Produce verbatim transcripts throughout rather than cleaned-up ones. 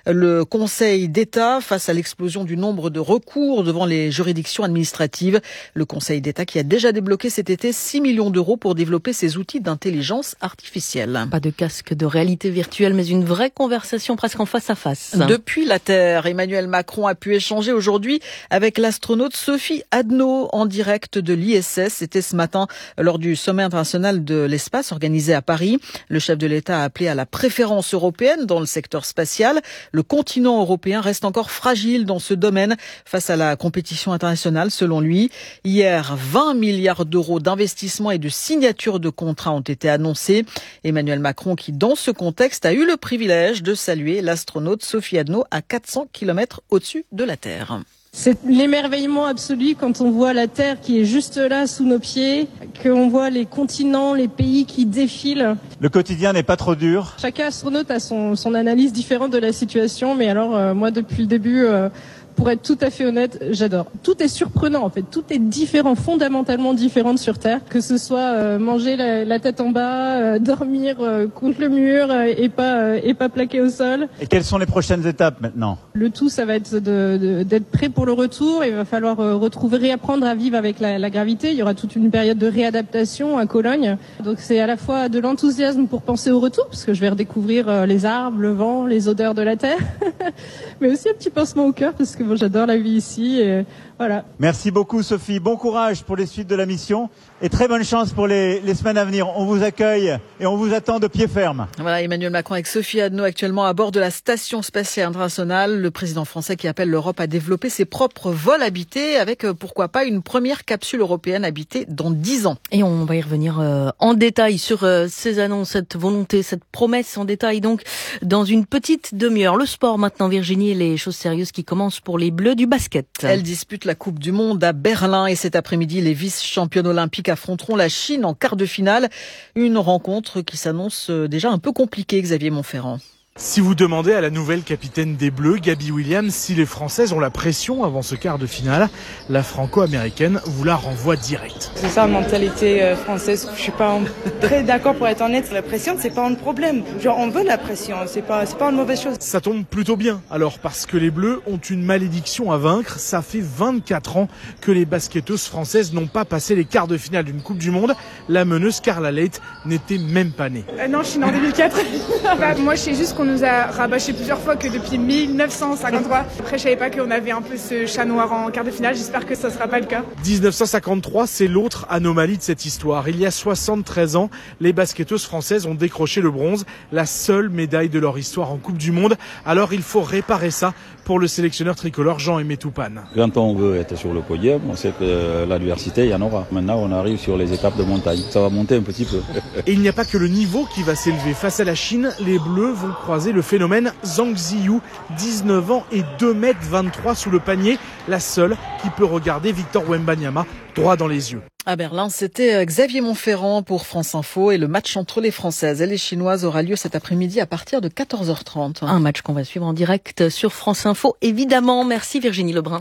Le Conseil d'État face à l'explosion du nombre de recours devant les juridictions administratives. Le Conseil d'État qui a déjà débloqué cet été six millions d'euros pour développer ses outils d'intelligence artificielle. Pas de casque de réalité virtuelle, mais une vraie conversation presque en face à face. Depuis la Terre, Emmanuel Macron a pu échanger aujourd'hui avec l'astronaute Sophie Adno en direct de l'I S S. C'était ce matin lors du sommet international de l'espace organisé à Paris. Le chef de l'État a appelé à la préférence européenne dans le secteur spatial. Le continent européen reste encore fragile dans ce domaine face à la compétition internationale, selon lui. Hier, vingt milliards d'euros d'investissement et de signature de contrats ont été annoncés. Emmanuel Macron qui, dans ce contexte, a eu le privilège de saluer l'astronaute Sophie Adno à quatre cents kilomètres au-dessus de la Terre. C'est l'émerveillement absolu quand on voit la Terre qui est juste là sous nos pieds, qu'on voit les continents, les pays qui défilent. Le quotidien n'est pas trop dur. Chaque astronaute a son, son analyse différente de la situation, mais alors euh, moi depuis le début... Euh, Pour être tout à fait honnête, j'adore. Tout est surprenant en fait, tout est différent, fondamentalement différent sur Terre. Que ce soit euh, manger la, la tête en bas, euh, dormir euh, contre le mur euh, et pas euh, et pas plaqué au sol. Et quelles sont les prochaines étapes maintenant ? Le tout, ça va être de, de, d'être prêt pour le retour. Il va falloir euh, retrouver, réapprendre à vivre avec la, la gravité. Il y aura toute une période de réadaptation à Cologne. Donc c'est à la fois de l'enthousiasme pour penser au retour, parce que je vais redécouvrir euh, les arbres, le vent, les odeurs de la Terre, mais aussi un petit pincement au cœur parce que bon, j'adore la vie ici et voilà. Merci beaucoup Sophie, bon courage pour les suites de la mission et très bonne chance pour les, les semaines à venir. On vous accueille et on vous attend de pied ferme. Voilà, Emmanuel Macron avec Sophie Adno actuellement à bord de la Station spatiale internationale. Le président français qui appelle l'Europe à développer ses propres vols habités avec pourquoi pas une première capsule européenne habitée dans dix ans. Et on va y revenir euh, en détail sur euh, ces annonces, cette volonté, cette promesse en détail donc dans une petite demi-heure. Le sport maintenant, Virginie, et les choses sérieuses qui commencent pour les Bleus du basket. Elle dispute la Coupe du Monde à Berlin et cet après-midi, les vice-championnes olympiques affronteront la Chine en quart de finale. Une rencontre qui s'annonce déjà un peu compliquée, Xavier Montferrand. Si vous demandez à la nouvelle capitaine des Bleus, Gabi Williams, si les Françaises ont la pression avant ce quart de finale, la franco-américaine vous la renvoie direct. C'est ça, mentalité française. Je suis pas très d'accord pour être honnête. La pression, c'est pas un problème. Genre, on veut la pression, c'est pas, c'est pas une mauvaise chose. Ça tombe plutôt bien. Alors, parce que les Bleus ont une malédiction à vaincre, ça fait vingt-quatre ans que les basketteuses françaises n'ont pas passé les quarts de finale d'une Coupe du Monde. La meneuse Carla Leight n'était même pas née. Euh, non, je suis née en deux mille quatre. Bah, moi, je sais juste qu'on nous a rabâché plusieurs fois que depuis mille neuf cent cinquante-trois. Après, je savais pas qu'on avait un peu ce chat noir en quart de finale. J'espère que ça sera pas le cas. dix-neuf cent cinquante-trois, c'est l'autre anomalie de cette histoire. Il y a soixante-treize ans, les basketteuses françaises ont décroché le bronze, la seule médaille de leur histoire en Coupe du Monde. Alors, il faut réparer ça pour le sélectionneur tricolore Jean-Aimé Toupane. Quand on veut être sur le podium, on sait que l'adversité, il y en aura. Maintenant, on arrive sur les étapes de montagne. Ça va monter un petit peu. Et il n'y a pas que le niveau qui va s'élever. Face à la Chine, les Bleus vont croiser le phénomène Zhang Ziyu, dix-neuf ans et deux mètres vingt-trois sous le panier, la seule qui peut regarder Victor Wembanyama droit dans les yeux. À Berlin, c'était Xavier Montferrand pour France Info et le match entre les Françaises et les Chinoises aura lieu cet après-midi à partir de quatorze heures trente. Un match qu'on va suivre en direct sur France Info, évidemment. Merci Virginie Lebrun.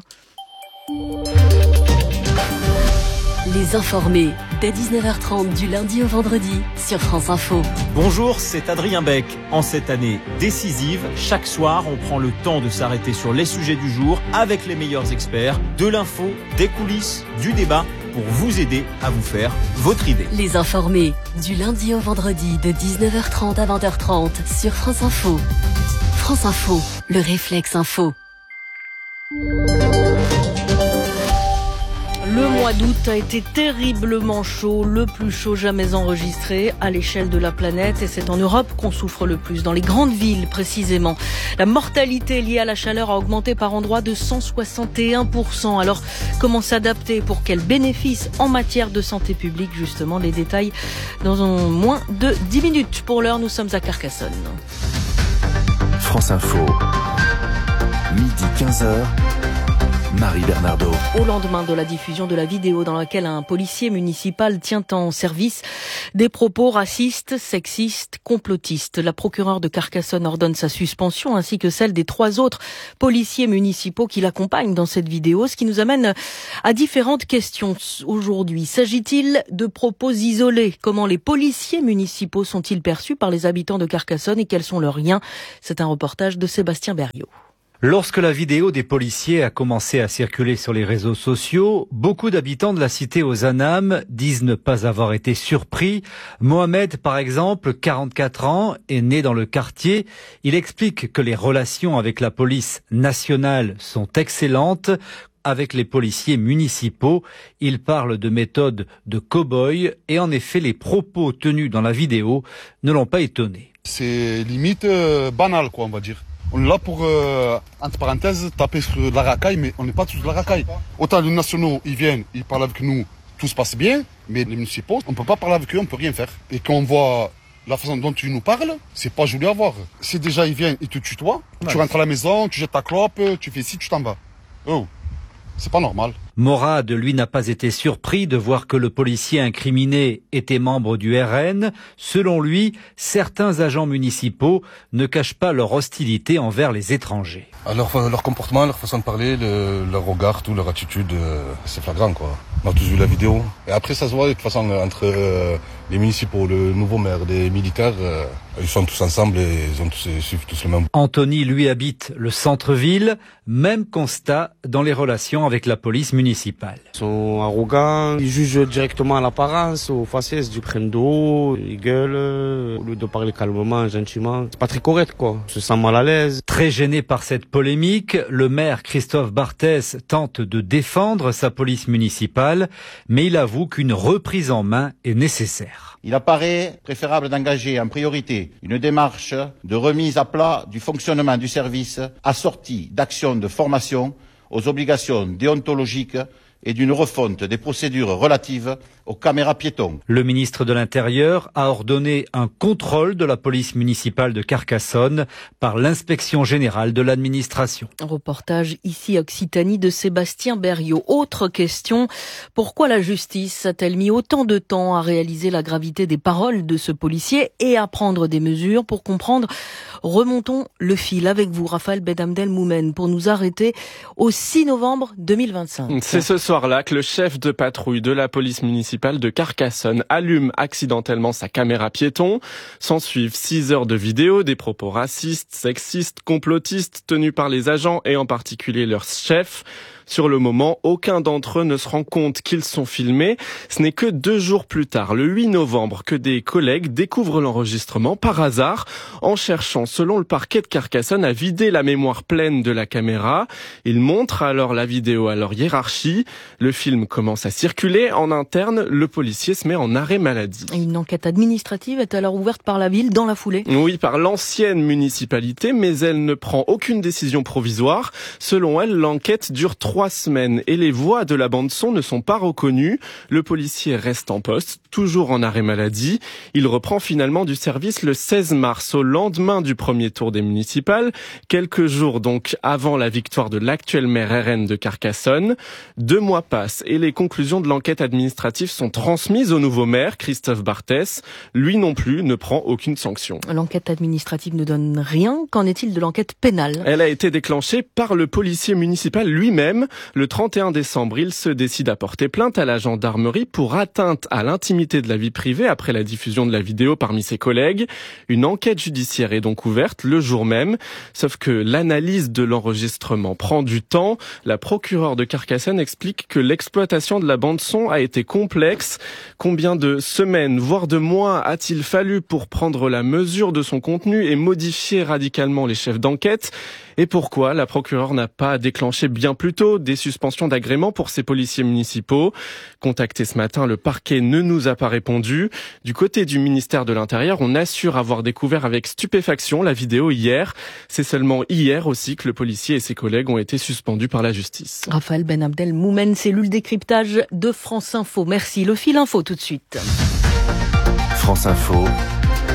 Les informés, dès dix-neuf heures trente du lundi au vendredi sur France Info. Bonjour, c'est Adrien Beck. En cette année décisive, chaque soir, on prend le temps de s'arrêter sur les sujets du jour avec les meilleurs experts, de l'info, des coulisses, du débat pour vous aider à vous faire votre idée. Les informés, du lundi au vendredi de dix-neuf heures trente à vingt heures trente sur France Info. France Info, le réflexe info. Le mois d'août a été terriblement chaud, le plus chaud jamais enregistré à l'échelle de la planète et c'est en Europe qu'on souffre le plus, dans les grandes villes précisément. La mortalité liée à la chaleur a augmenté par endroits de cent soixante et un pour cent. Alors comment s'adapter, pour quels bénéfices en matière de santé publique justement? Les détails dans un moins de dix minutes. Pour l'heure, nous sommes à Carcassonne. France Info, midi quinze heures. Marie Bernardo. Au lendemain de la diffusion de la vidéo dans laquelle un policier municipal tient en service des propos racistes, sexistes, complotistes, la procureure de Carcassonne ordonne sa suspension ainsi que celle des trois autres policiers municipaux qui l'accompagnent dans cette vidéo, ce qui nous amène à différentes questions aujourd'hui. S'agit-il de propos isolés? Comment les policiers municipaux sont-ils perçus par les habitants de Carcassonne et quels sont leurs liens? C'est un reportage de Sébastien Berriot. Lorsque la vidéo des policiers a commencé à circuler sur les réseaux sociaux, beaucoup d'habitants de la cité aux Anames disent ne pas avoir été surpris. Mohamed, par exemple, quarante-quatre ans, est né dans le quartier. Il explique que les relations avec la police nationale sont excellentes. Avec les policiers municipaux, il parle de méthode de cow-boy et en effet, les propos tenus dans la vidéo ne l'ont pas étonné. C'est limite euh, banal, quoi, on va dire. On est là pour, euh, entre parenthèses, taper sur de la racaille, mais on n'est pas tous de la racaille. Autant les nationaux, ils viennent, ils parlent avec nous, tout se passe bien, mais les municipaux, on ne peut pas parler avec eux, on ne peut rien faire. Et quand on voit la façon dont tu nous parles, c'est pas joli à voir. Si déjà ils viennent, ils te tutoient, ouais. Tu rentres à la maison, tu jettes ta clope, tu fais ci, tu t'en vas. Oh, c'est pas normal. Morad, lui, n'a pas été surpris de voir que le policier incriminé était membre du R N. Selon lui, certains agents municipaux ne cachent pas leur hostilité envers les étrangers. Alors, leur comportement, leur façon de parler, le, leur regard, tout, leur attitude, euh, c'est flagrant, quoi. On a tous vu la vidéo. Et après, ça se voit de toute façon entre euh, les municipaux, le nouveau maire, les militaires, euh, ils sont tous ensemble et ils ont tous, ils suivent tous le même. Anthony, lui, habite le centre-ville. Même constat dans les relations avec la police municipale. Ils sont arrogants, ils jugent directement à l'apparence, aux faciès, du prennent de haut, ils gueulent, au lieu de parler calmement, gentiment. C'est pas très correct, quoi. On se sent mal à l'aise. Très gêné par cette polémique, le maire Christophe Barthès tente de défendre sa police municipale, mais il avoue qu'une reprise en main est nécessaire. Il apparaît préférable d'engager en priorité une démarche de remise à plat du fonctionnement du service assortie d'actions de formation aux obligations déontologiques et d'une refonte des procédures relatives aux caméras piétons. Le ministre de l'Intérieur a ordonné un contrôle de la police municipale de Carcassonne par l'inspection générale de l'administration. Reportage ici Occitanie de Sébastien Berriot. Autre question, pourquoi la justice a-t-elle mis autant de temps à réaliser la gravité des paroles de ce policier et à prendre des mesures pour comprendre? Remontons le fil avec vous, Raphaël Benhamdel Moumen, pour nous arrêter au six novembre deux mille vingt-cinq. C'est ce soir-là que le chef de patrouille de la police municipale de Carcassonne allume accidentellement sa caméra piéton. S'en suivent six heures de vidéo, des propos racistes, sexistes, complotistes tenus par les agents et en particulier leur chef. Sur le moment, aucun d'entre eux ne se rend compte qu'ils sont filmés. Ce n'est que deux jours plus tard, le huit novembre, que des collègues découvrent l'enregistrement par hasard en cherchant, selon le parquet de Carcassonne, à vider la mémoire pleine de la caméra. Ils montrent alors la vidéo à leur hiérarchie. Le film commence à circuler. En interne, le policier se met en arrêt maladie. Une enquête administrative est alors ouverte par la ville dans la foulée. Oui, par l'ancienne municipalité, mais elle ne prend aucune décision provisoire. Selon elle, l'enquête dure trois Trois semaines et les voix de la bande-son ne sont pas reconnues. Le policier reste en poste, toujours en arrêt maladie. Il reprend finalement du service le seize mars, au lendemain du premier tour des municipales, quelques jours donc avant la victoire de l'actuel maire R N de Carcassonne. Deux mois passent et les conclusions de l'enquête administrative sont transmises au nouveau maire, Christophe Barthès. Lui non plus ne prend aucune sanction. L'enquête administrative ne donne rien. Qu'en est-il de l'enquête pénale? Elle a été déclenchée par le policier municipal lui-même. Le trente et un décembre, il se décide à porter plainte à la gendarmerie pour atteinte à l'intimité de la vie privée après la diffusion de la vidéo parmi ses collègues. Une enquête judiciaire est donc ouverte le jour même, sauf que l'analyse de l'enregistrement prend du temps. La procureure de Carcassonne explique que l'exploitation de la bande-son a été complexe. Combien de semaines, voire de mois a-t-il fallu pour prendre la mesure de son contenu et modifier radicalement les chefs d'enquête? Et pourquoi la procureure n'a pas déclenché bien plus tôt des suspensions d'agrément pour ces policiers municipaux? Contacté ce matin, le parquet ne nous a pas répondu. Du côté du ministère de l'Intérieur, on assure avoir découvert avec stupéfaction la vidéo hier. C'est seulement hier aussi que le policier et ses collègues ont été suspendus par la justice. Raphaël Benhamdel Moumen, cellule décryptage de France Info. Merci. Le fil info tout de suite. France Info.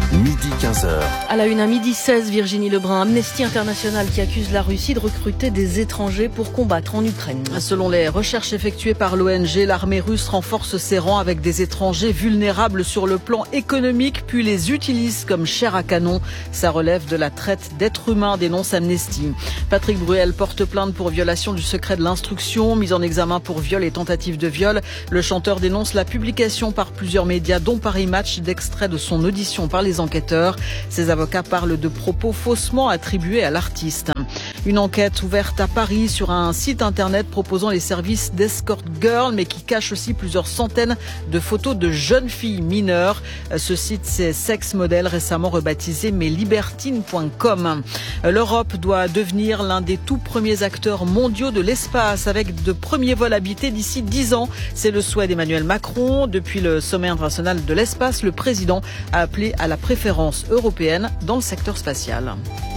midi quinze heures. À la une, à midi seize, Virginie Lebrun, Amnesty International qui accuse la Russie de recruter des étrangers pour combattre en Ukraine. Selon les recherches effectuées par l'O N G, l'armée russe renforce ses rangs avec des étrangers vulnérables sur le plan économique, puis les utilise comme chair à canon. Ça relève de la traite d'êtres humains, dénonce Amnesty. Patrick Bruel porte plainte pour violation du secret de l'instruction, mise en examen pour viol et tentative de viol. Le chanteur dénonce la publication par plusieurs médias, dont Paris Match, d'extraits de son audition par les enquêteurs. Ses avocats parlent de propos faussement attribués à l'artiste. Une enquête ouverte à Paris sur un site internet proposant les services d'escort girl, mais qui cache aussi plusieurs centaines de photos de jeunes filles mineures. Ce site, c'est Sex Model, récemment rebaptisé meslibertines point com. L'Europe doit devenir l'un des tout premiers acteurs mondiaux de l'espace, avec de premiers vols habités d'ici dix ans. C'est le souhait d'Emmanuel Macron. Depuis le sommet international de l'espace, le président a appelé à la préférence européenne dans le secteur spatial.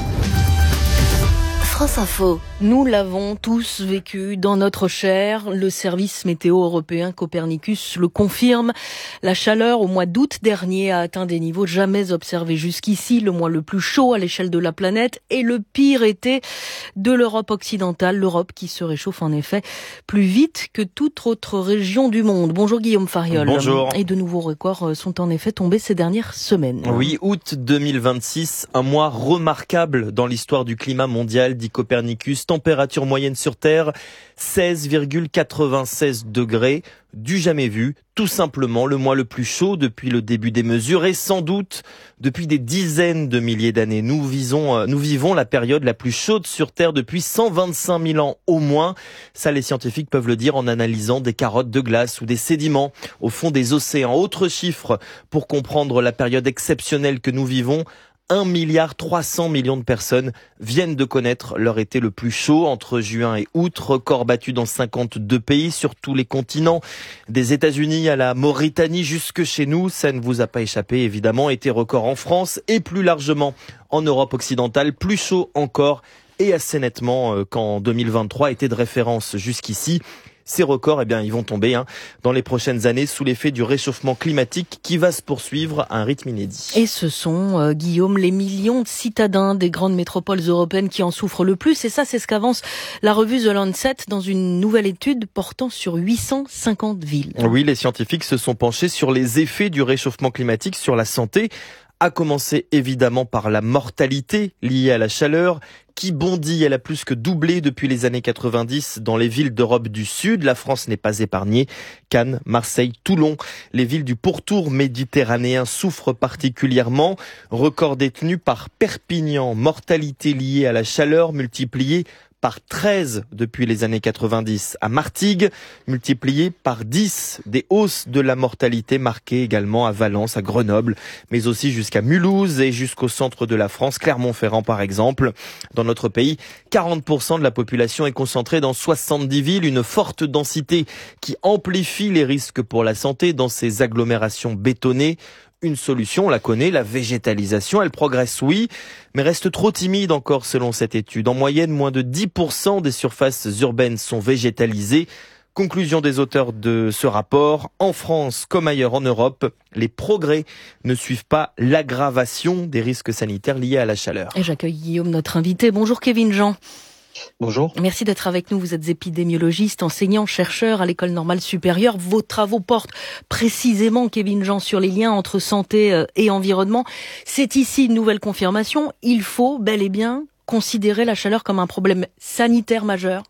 France Info. Nous l'avons tous vécu dans notre chair. Le service météo européen Copernicus le confirme. La chaleur au mois d'août dernier a atteint des niveaux jamais observés jusqu'ici. Le mois le plus chaud à l'échelle de la planète et le pire été de l'Europe occidentale. L'Europe qui se réchauffe en effet plus vite que toute autre région du monde. Bonjour Guillaume Fariol. Bonjour. Et de nouveaux records sont en effet tombés ces dernières semaines. Oui, août deux mille vingt-six, un mois remarquable dans l'histoire du climat mondial, dit Copernicus. Température moyenne sur Terre, seize virgule quatre-vingt-seize degrés, du jamais vu. Tout simplement le mois le plus chaud depuis le début des mesures et sans doute depuis des dizaines de milliers d'années. Nous visons, nous vivons la période la plus chaude sur Terre depuis cent vingt-cinq mille ans au moins. Ça, les scientifiques peuvent le dire en analysant des carottes de glace ou des sédiments au fond des océans. Autre chiffre pour comprendre la période exceptionnelle que nous vivons. un milliard trois cents millions de personnes viennent de connaître leur été le plus chaud entre juin et août. Record battu dans cinquante-deux pays sur tous les continents. Des États-Unis à la Mauritanie jusque chez nous. Ça ne vous a pas échappé évidemment. Été record en France et plus largement en Europe occidentale. Plus chaud encore et assez nettement qu'en deux mille vingt-trois, été de référence jusqu'ici. Ces records, eh bien, ils vont tomber hein, dans les prochaines années sous l'effet du réchauffement climatique qui va se poursuivre à un rythme inédit. Et ce sont, euh, Guillaume, les millions de citadins des grandes métropoles européennes qui en souffrent le plus. Et ça, c'est ce qu'avance la revue The Lancet dans une nouvelle étude portant sur huit cent cinquante villes. Oui, les scientifiques se sont penchés sur les effets du réchauffement climatique sur la santé, à commencer évidemment par la mortalité liée à la chaleur, qui bondit. Elle a plus que doublé depuis les années quatre-vingt-dix dans les villes d'Europe du Sud. La France n'est pas épargnée. Cannes, Marseille, Toulon, les villes du pourtour méditerranéen souffrent particulièrement. Record détenu par Perpignan. Mortalité liée à la chaleur multipliée par treize depuis les années quatre-vingt-dix. À Martigues, multiplié par dix. Des hausses de la mortalité marquées également à Valence, à Grenoble, mais aussi jusqu'à Mulhouse et jusqu'au centre de la France, Clermont-Ferrand par exemple. Dans notre pays, quarante pour cent de la population est concentrée dans soixante-dix villes, une forte densité qui amplifie les risques pour la santé dans ces agglomérations bétonnées. Une solution, on la connaît, la végétalisation. Elle progresse, oui, mais reste trop timide encore selon cette étude. En moyenne, moins de dix pour cent des surfaces urbaines sont végétalisées. Conclusion des auteurs de ce rapport, en France comme ailleurs en Europe, les progrès ne suivent pas l'aggravation des risques sanitaires liés à la chaleur. Et j'accueille Guillaume, notre invité. Bonjour Kevin Jean. Bonjour. Merci d'être avec nous. Vous êtes épidémiologiste, enseignant, chercheur à l'École normale supérieure. Vos travaux portent précisément, Kevin Jean, sur les liens entre santé et environnement. C'est ici une nouvelle confirmation. Il faut bel et bien considérer la chaleur comme un problème sanitaire majeur.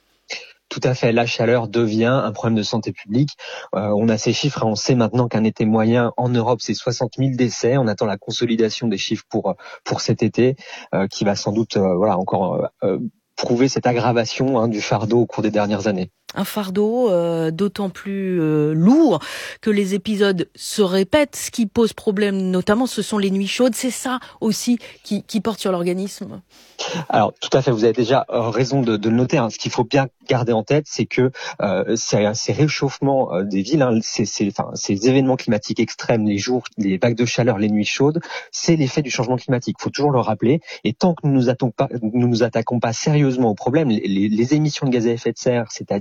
Tout à fait. La chaleur devient un problème de santé publique. Euh, on a ces chiffres et on sait maintenant qu'un été moyen en Europe, c'est soixante mille décès. On attend la consolidation des chiffres pour pour cet été, euh, qui va sans doute, euh, voilà, encore euh, prouver cette aggravation hein, du fardeau au cours des dernières années. Un fardeau euh, d'autant plus euh, lourd que les épisodes se répètent. Ce qui pose problème notamment, ce sont les nuits chaudes. C'est ça aussi qui, qui porte sur l'organisme. Alors tout à fait, vous avez déjà raison de, de le noter. Hein. Ce qu'il faut bien garder en tête, c'est que euh, ces, ces réchauffements euh, des villes, hein, ces, ces, enfin, ces événements climatiques extrêmes, les jours, les vagues de chaleur, les nuits chaudes, c'est l'effet du changement climatique. Il faut toujours le rappeler. Et tant que nous nous attaquons pas, nous nous attaquons pas sérieusement au problème, les, les, les émissions de gaz à effet de serre, c'est-à-dire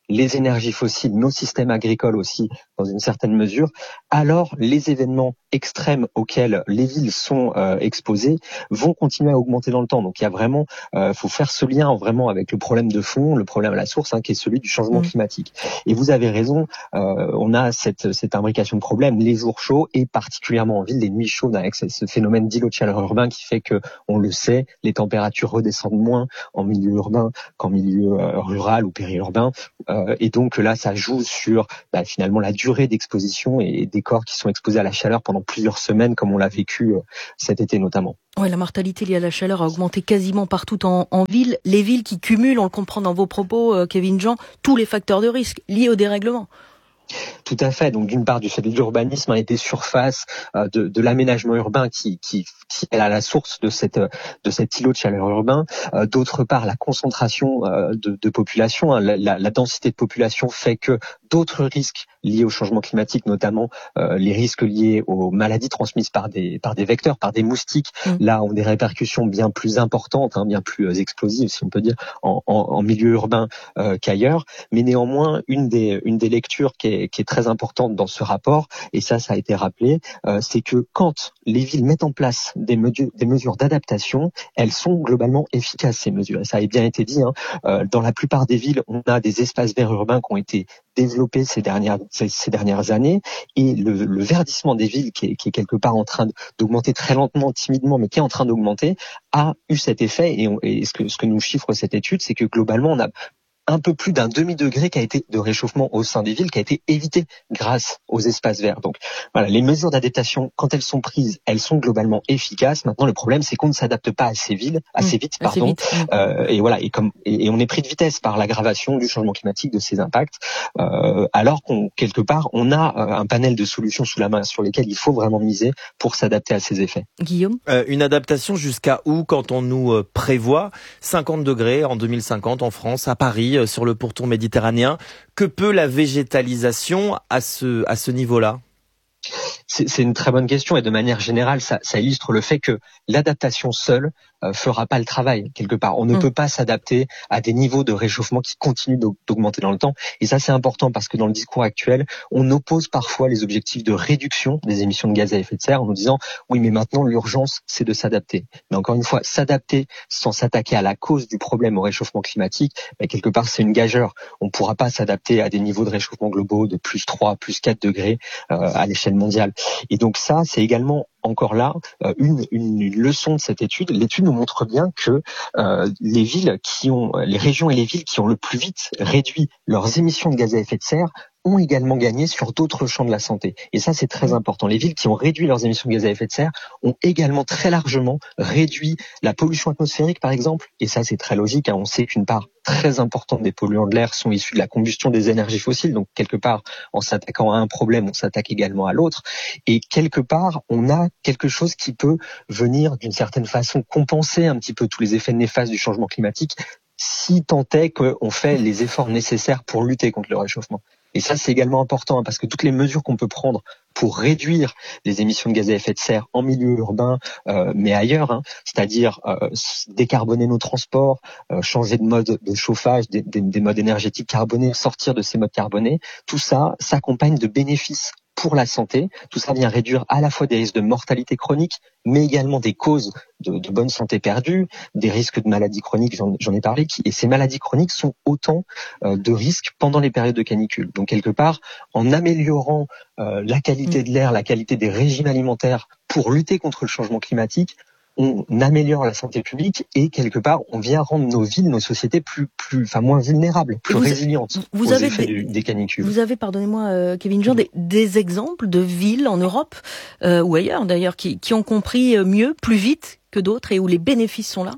les énergies fossiles, nos systèmes agricoles aussi, dans une certaine mesure, alors les événements extrêmes auxquels les villes sont euh, exposées vont continuer à augmenter dans le temps. Donc il y a vraiment, euh, faut faire ce lien vraiment avec le problème de fond, le problème à la source, hein, qui est celui du changement mmh. climatique. Et vous avez raison, euh, on a cette, cette imbrication de problèmes, les jours chauds et particulièrement en ville, les nuits chaudes avec ce phénomène d'îlot de chaleur urbain qui fait que, on le sait, les températures redescendent moins en milieu urbain qu'en milieu euh, rural ou périurbain. Euh, et donc là, ça joue sur bah, finalement la durée d'exposition et des corps qui sont exposés à la chaleur pendant plusieurs semaines, comme on l'a vécu euh, cet été notamment. Ouais, la mortalité liée à la chaleur a augmenté quasiment partout en, en ville. Les villes qui cumulent, on le comprend dans vos propos, euh, Kevin Jean, tous les facteurs de risque liés au dérèglement. Tout à fait. Donc d'une part du fait de l'urbanisme, hein, des surfaces, euh, de, de l'aménagement urbain qui, qui, qui est à la source de cette de cet îlot de chaleur urbain. Euh, d'autre part, la concentration euh, de, de population, hein, la, la, la densité de population fait que d'autres risques liés au changement climatique, notamment euh, les risques liés aux maladies transmises par des par des vecteurs, par des moustiques, mmh. là ont des répercussions bien plus importantes, hein, bien plus euh, explosives, si on peut dire, en, en, en milieu urbain euh, qu'ailleurs. Mais néanmoins, une des une des lectures qui est qui est très importante dans ce rapport, et ça, ça a été rappelé, euh, c'est que quand les villes mettent en place des mesures, des mesures d'adaptation, elles sont globalement efficaces, ces mesures. Et ça a bien été dit, hein, euh, dans la plupart des villes, on a des espaces verts urbains qui ont été développés ces dernières, ces, ces dernières années, et le, le verdissement des villes, qui est, qui est quelque part en train d'augmenter très lentement, timidement, mais qui est en train d'augmenter, a eu cet effet, et, on, et ce, que, ce que nous chiffre cette étude, c'est que globalement, on a un peu plus d'un demi-degré qui a été de réchauffement au sein des villes qui a été évité grâce aux espaces verts. Donc voilà, les mesures d'adaptation, quand elles sont prises, elles sont globalement efficaces. Maintenant, le problème, c'est qu'on ne s'adapte pas assez vite, assez vite, mmh, pardon. Assez vite. Euh, et voilà, et comme et, et on est pris de vitesse par l'aggravation du changement climatique, de ses impacts, euh, alors qu'on quelque part, on a euh, un panel de solutions sous la main sur lesquelles il faut vraiment miser pour s'adapter à ces effets. Guillaume, euh, une adaptation jusqu'à où quand on nous euh, prévoit cinquante degrés en deux mille cinquante en France, à Paris, sur le pourtour méditerranéen. Que peut la végétalisation à ce, à ce niveau-là ? C'est, c'est une très bonne question, et de manière générale, ça, ça illustre le fait que l'adaptation seule euh, fera pas le travail quelque part. On ne mmh. peut pas s'adapter à des niveaux de réchauffement qui continuent d'augmenter dans le temps. Et ça, c'est important parce que dans le discours actuel, on oppose parfois les objectifs de réduction des émissions de gaz à effet de serre en nous disant oui, mais maintenant l'urgence, c'est de s'adapter. Mais encore une fois, s'adapter sans s'attaquer à la cause du problème au réchauffement climatique, bah, quelque part, c'est une gageure. On ne pourra pas s'adapter à des niveaux de réchauffement globaux de plus trois, plus quatre degrés euh, à l'échelle mondiale. Et donc ça, c'est également encore là euh, une, une, une leçon de cette étude. L'étude nous montre bien que euh, les villes qui ont, les régions et les villes qui ont le plus vite réduit leurs émissions de gaz à effet de serre ont également gagné sur d'autres champs de la santé. Et ça, c'est très important. Les villes qui ont réduit leurs émissions de gaz à effet de serre ont également très largement réduit la pollution atmosphérique, par exemple. Et ça, c'est très logique, hein. On sait qu'une part très importante des polluants de l'air sont issus de la combustion des énergies fossiles. Donc, quelque part, en s'attaquant à un problème, on s'attaque également à l'autre. Et quelque part, on a quelque chose qui peut venir, d'une certaine façon, compenser un petit peu tous les effets néfastes du changement climatique, si tant est qu'on fait les efforts nécessaires pour lutter contre le réchauffement. Et ça, c'est également important, hein, parce que toutes les mesures qu'on peut prendre pour réduire les émissions de gaz à effet de serre en milieu urbain, euh, mais ailleurs, hein, c'est-à-dire euh, décarboner nos transports, euh, changer de mode de chauffage, des, des, des modes énergétiques carbonés, sortir de ces modes carbonés, tout ça s'accompagne de bénéfices pour la santé. Tout ça vient réduire à la fois des risques de mortalité chronique, mais également des causes de, de bonne santé perdues, des risques de maladies chroniques, j'en, j'en ai parlé, qui, et ces maladies chroniques sont autant euh, de risques pendant les périodes de canicule. Donc quelque part, en améliorant euh, la qualité de l'air, la qualité des régimes alimentaires pour lutter contre le changement climatique, on améliore la santé publique et quelque part on vient rendre nos villes, nos sociétés plus, plus, enfin moins vulnérables, plus vous, résilientes vous aux avez effets des, du, des canicules. Vous avez, pardonnez-moi, euh, Kevin Jean, des, des exemples de villes en Europe euh, ou ailleurs d'ailleurs qui, qui ont compris mieux, plus vite que d'autres et où les bénéfices sont là?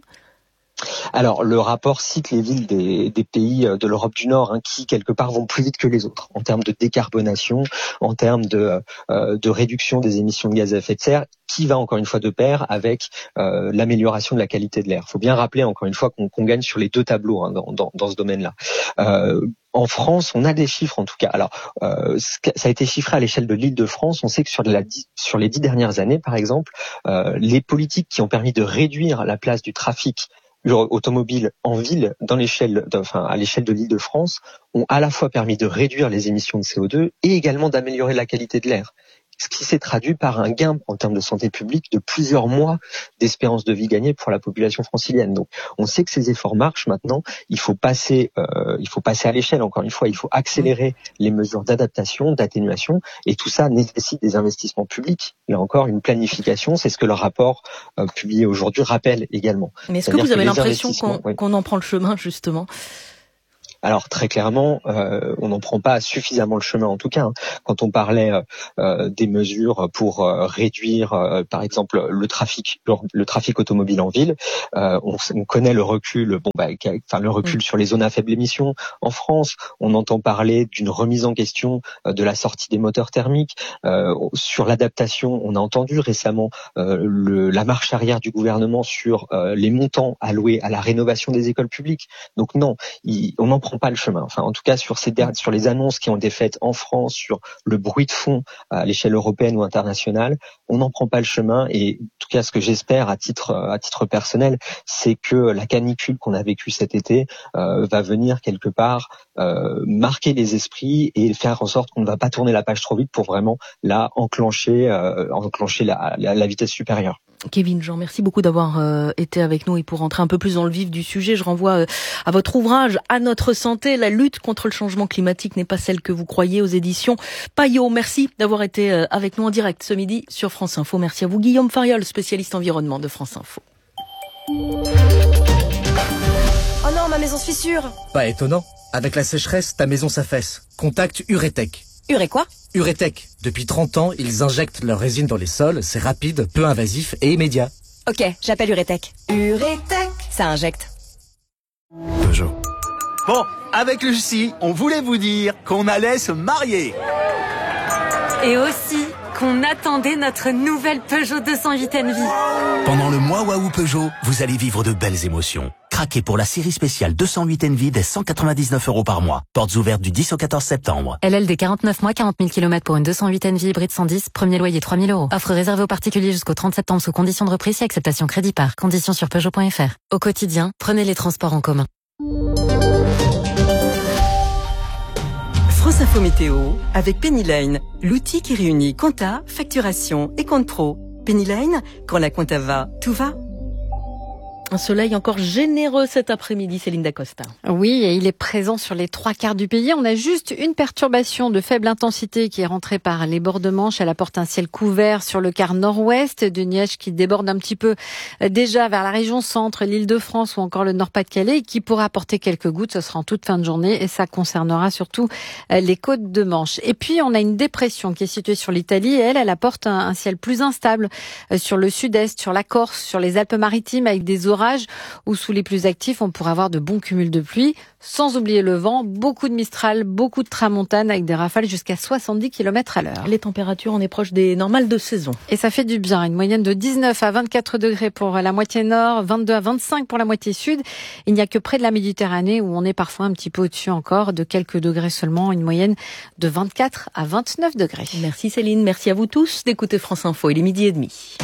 Alors, le rapport cite les villes des, des pays de l'Europe du Nord, hein, qui quelque part vont plus vite que les autres en termes de décarbonation, en termes de, euh, de réduction des émissions de gaz à effet de serre, qui va encore une fois de pair avec euh, l'amélioration de la qualité de l'air. Il faut bien rappeler encore une fois qu'on, qu'on gagne sur les deux tableaux, hein, dans, dans, dans ce domaine-là. Euh, En France, on a des chiffres en tout cas. Alors, euh, ça a été chiffré à l'échelle de l'Île-de-France. On sait que sur, la, sur les dix dernières années, par exemple, euh, les politiques qui ont permis de réduire la place du trafic automobiles en ville, dans l'échelle, enfin à l'échelle de l'Île-de-France, ont à la fois permis de réduire les émissions de C O deux et également d'améliorer la qualité de l'air. Ce qui s'est traduit par un gain en termes de santé publique de plusieurs mois d'espérance de vie gagnée pour la population francilienne. Donc, on sait que ces efforts marchent maintenant. Il faut passer, euh, il faut passer à l'échelle. Encore une fois, il faut accélérer les mesures d'adaptation, d'atténuation, et tout ça nécessite des investissements publics. Là encore, une planification, c'est ce que le rapport euh, publié aujourd'hui rappelle également. Mais est-ce que vous avez que l'impression qu'on, oui. qu'on en prend le chemin justement ? Alors très clairement, euh, on n'en prend pas suffisamment le chemin en tout cas. Hein. Quand on parlait euh, des mesures pour euh, réduire, euh, par exemple, le trafic, le, le trafic automobile en ville, euh, on, on connaît le recul, bon bah, enfin le recul mmh. sur les zones à faible émission en France. On entend parler d'une remise en question euh, de la sortie des moteurs thermiques. Euh, sur l'adaptation, on a entendu récemment euh, le, la marche arrière du gouvernement sur euh, les montants alloués à la rénovation des écoles publiques. Donc non, il, on en prend pas le chemin. Enfin, en tout cas, sur ces sur les annonces qui ont été faites en France, sur le bruit de fond à l'échelle européenne ou internationale, on n'en prend pas le chemin. Et en tout cas, ce que j'espère à titre à titre personnel, c'est que la canicule qu'on a vécue cet été euh, va venir quelque part euh, marquer les esprits et faire en sorte qu'on ne va pas tourner la page trop vite pour vraiment là enclencher euh, enclencher la, la, la vitesse supérieure. Kevin Jean, merci beaucoup d'avoir euh, été avec nous et pour rentrer un peu plus dans le vif du sujet, je renvoie euh, à votre ouvrage « À notre santé, la lutte contre le changement climatique n'est pas celle que vous croyez » aux éditions Payot. Merci d'avoir été euh, avec nous en direct ce midi sur France Info. Merci à vous Guillaume Fariol, spécialiste environnement de France Info. Oh non, ma maison se fissure. Pas étonnant. Avec la sécheresse, ta maison s'affaisse. Contacte Uretech. Uré quoi ? Uretech. Depuis trente ans, ils injectent leur résine dans les sols. C'est rapide, peu invasif et immédiat. Ok, j'appelle Uretech. Uretech, ça injecte. Peugeot. Bon, avec Lucie, on voulait vous dire qu'on allait se marier. Et aussi qu'on attendait notre nouvelle Peugeot deux cent huit Envy. Pendant le mois Waouh Peugeot, vous allez vivre de belles émotions. Craquez pour la série spéciale deux cent huit Envy dès cent quatre-vingt-dix-neuf euros par mois. Portes ouvertes du dix au quatorze septembre. L L D quarante-neuf mois, quarante mille kilomètres pour une deux cent huit Envy hybride cent dix, premier loyer trois mille euros. Offre réservée aux particuliers jusqu'au trente septembre sous conditions de reprise et acceptation crédit par. Conditions sur Peugeot point F R. Au quotidien, prenez les transports en commun. France Info Météo avec Penny Lane, l'outil qui réunit compta, facturation et compte pro. Penny Lane, quand la compta va, tout va. Un soleil encore généreux cet après-midi, Céline Dacosta. Oui, et il est présent sur les trois quarts du pays. On a juste une perturbation de faible intensité qui est rentrée par les bords de Manche. Elle apporte un ciel couvert sur le quart nord-ouest, de neige qui déborde un petit peu déjà vers la région centre, l'Île-de-France ou encore le Nord-Pas-de-Calais, et qui pourra apporter quelques gouttes. Ce sera en toute fin de journée et ça concernera surtout les côtes de Manche. Et puis, on a une dépression qui est située sur l'Italie et elle, elle apporte un, un ciel plus instable sur le sud-est, sur la Corse, sur les Alpes-Maritimes avec des orages ou sous les plus actifs, on pourrait avoir de bons cumuls de pluie, sans oublier le vent, beaucoup de Mistral, beaucoup de tramontane avec des rafales jusqu'à soixante-dix kilomètres à l'heure. Les températures, on est proche des normales de saison. Et ça fait du bien, une moyenne de dix-neuf à vingt-quatre degrés pour la moitié nord, vingt-deux à vingt-cinq pour la moitié sud. Il n'y a que près de la Méditerranée où on est parfois un petit peu au-dessus encore, de quelques degrés seulement, une moyenne de vingt-quatre à vingt-neuf degrés. Merci Céline, merci à vous tous d'écouter France Info, il est midi et demi.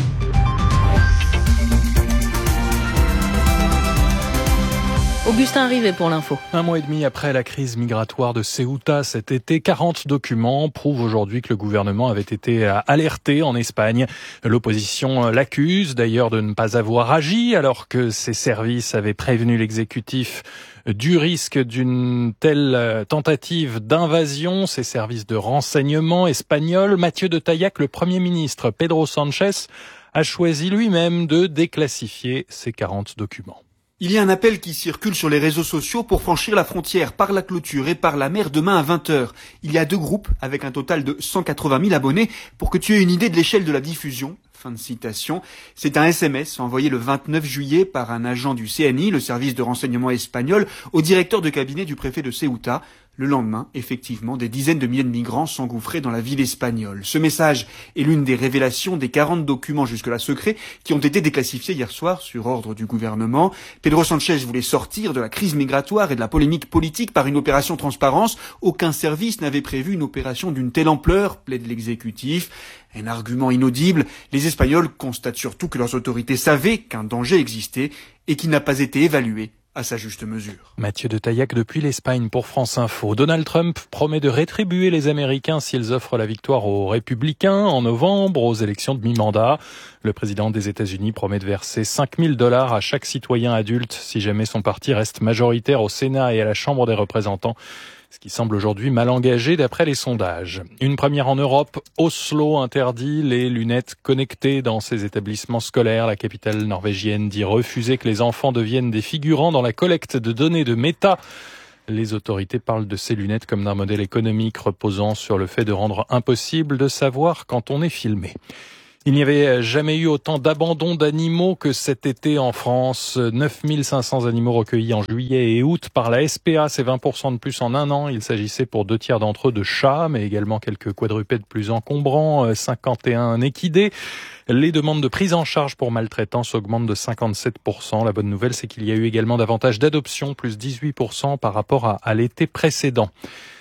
Augustin Rivet pour l'info. Un mois et demi après la crise migratoire de Ceuta cet été, quarante documents prouvent aujourd'hui que le gouvernement avait été alerté en Espagne. L'opposition l'accuse d'ailleurs de ne pas avoir agi alors que ses services avaient prévenu l'exécutif du risque d'une telle tentative d'invasion. Ses services de renseignement espagnols, Mathieu de Taillac, le Premier ministre Pedro Sánchez, a choisi lui-même de déclassifier ces quarante documents. Il y a un appel qui circule sur les réseaux sociaux pour franchir la frontière par la clôture et par la mer demain à vingt heures. Il y a deux groupes avec un total de cent quatre-vingt mille abonnés pour que tu aies une idée de l'échelle de la diffusion. Fin de citation. C'est un S M S envoyé le vingt-neuf juillet par un agent du C N I, le service de renseignement espagnol, au directeur de cabinet du préfet de Ceuta. Le lendemain, effectivement, des dizaines de milliers de migrants s'engouffraient dans la ville espagnole. Ce message est l'une des révélations des quarante documents jusque-là secrets qui ont été déclassifiés hier soir sur ordre du gouvernement. Pedro Sánchez voulait sortir de la crise migratoire et de la polémique politique par une opération transparence. Aucun service n'avait prévu une opération d'une telle ampleur, plaide l'exécutif. Un argument inaudible. Les Espagnols constatent surtout que leurs autorités savaient qu'un danger existait et qu'il n'a pas été évalué à sa juste mesure. Mathieu de Taillac depuis l'Espagne pour France Info. Donald Trump promet de rétribuer les Américains s'ils offrent la victoire aux Républicains en novembre aux élections de mi-mandat. Le président des États-Unis promet de verser cinq mille dollars à chaque citoyen adulte si jamais son parti reste majoritaire au Sénat et à la Chambre des représentants. Ce qui semble aujourd'hui mal engagé d'après les sondages. Une première en Europe, Oslo interdit les lunettes connectées dans ses établissements scolaires. La capitale norvégienne dit refuser que les enfants deviennent des figurants dans la collecte de données de Meta. Les autorités parlent de ces lunettes comme d'un modèle économique reposant sur le fait de rendre impossible de savoir quand on est filmé. Il n'y avait jamais eu autant d'abandon d'animaux que cet été en France. neuf mille cinq cents animaux recueillis en juillet et août par la S P A, c'est vingt pour cent de plus en un an. Il s'agissait pour deux tiers d'entre eux de chats, mais également quelques quadrupèdes plus encombrants, cinquante et un équidés. Les demandes de prise en charge pour maltraitance augmentent de cinquante-sept pour cent. La bonne nouvelle, c'est qu'il y a eu également davantage d'adoptions, plus dix-huit pour cent par rapport à, à l'été précédent.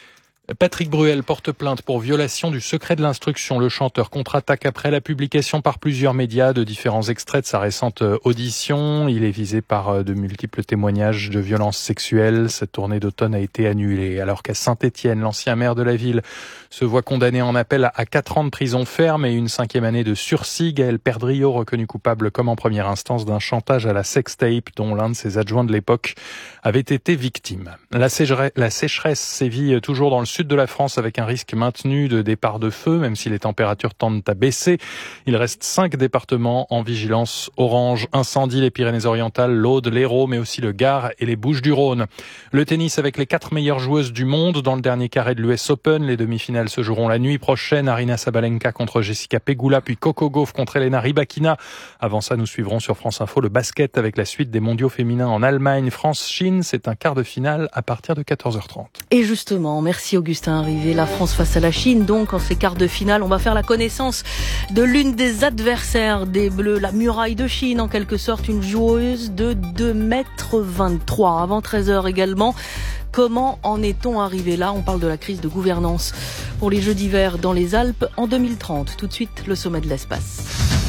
Patrick Bruel porte plainte pour violation du secret de l'instruction. Le chanteur contre-attaque après la publication par plusieurs médias de différents extraits de sa récente audition. Il est visé par de multiples témoignages de violences sexuelles. Cette tournée d'automne a été annulée. Alors qu'à Saint-Étienne, l'ancien maire de la ville se voit condamné en appel à quatre ans de prison ferme et une cinquième année de sursis. Gaël Perdriau, reconnu coupable comme en première instance d'un chantage à la sextape dont l'un de ses adjoints de l'époque avait été victime. La sécheresse, la sécheresse sévit toujours dans le sud de la France avec un risque maintenu de départ de feu, même si les températures tendent à baisser. Il reste cinq départements en vigilance orange incendie, les Pyrénées-Orientales, l'Aude, l'Hérault, mais aussi le Gard et les Bouches-du-Rhône. Le tennis avec les quatre meilleures joueuses du monde dans le dernier carré de l'U S Open. Les demi-finales se joueront la nuit prochaine. Arina Sabalenka contre Jessica Pegula, puis Coco Gauff contre Elena Rybakina. Avant ça, nous suivrons sur France Info le basket avec la suite des mondiaux féminins en Allemagne. France-Chine, c'est un quart de finale à partir de quatorze heures trente. Et justement, merci Augustin Rivet, la France face à la Chine. Donc, en ces quarts de finale, on va faire la connaissance de l'une des adversaires des Bleus, la muraille de Chine, en quelque sorte, une joueuse de deux mètres vingt-trois. Avant treize heures également. Comment en est-on arrivé là? On parle de la crise de gouvernance pour les Jeux d'hiver dans les Alpes en deux mille trente. Tout de suite, le sommet de l'espace.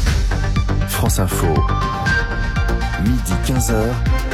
France Info, midi quinze heures,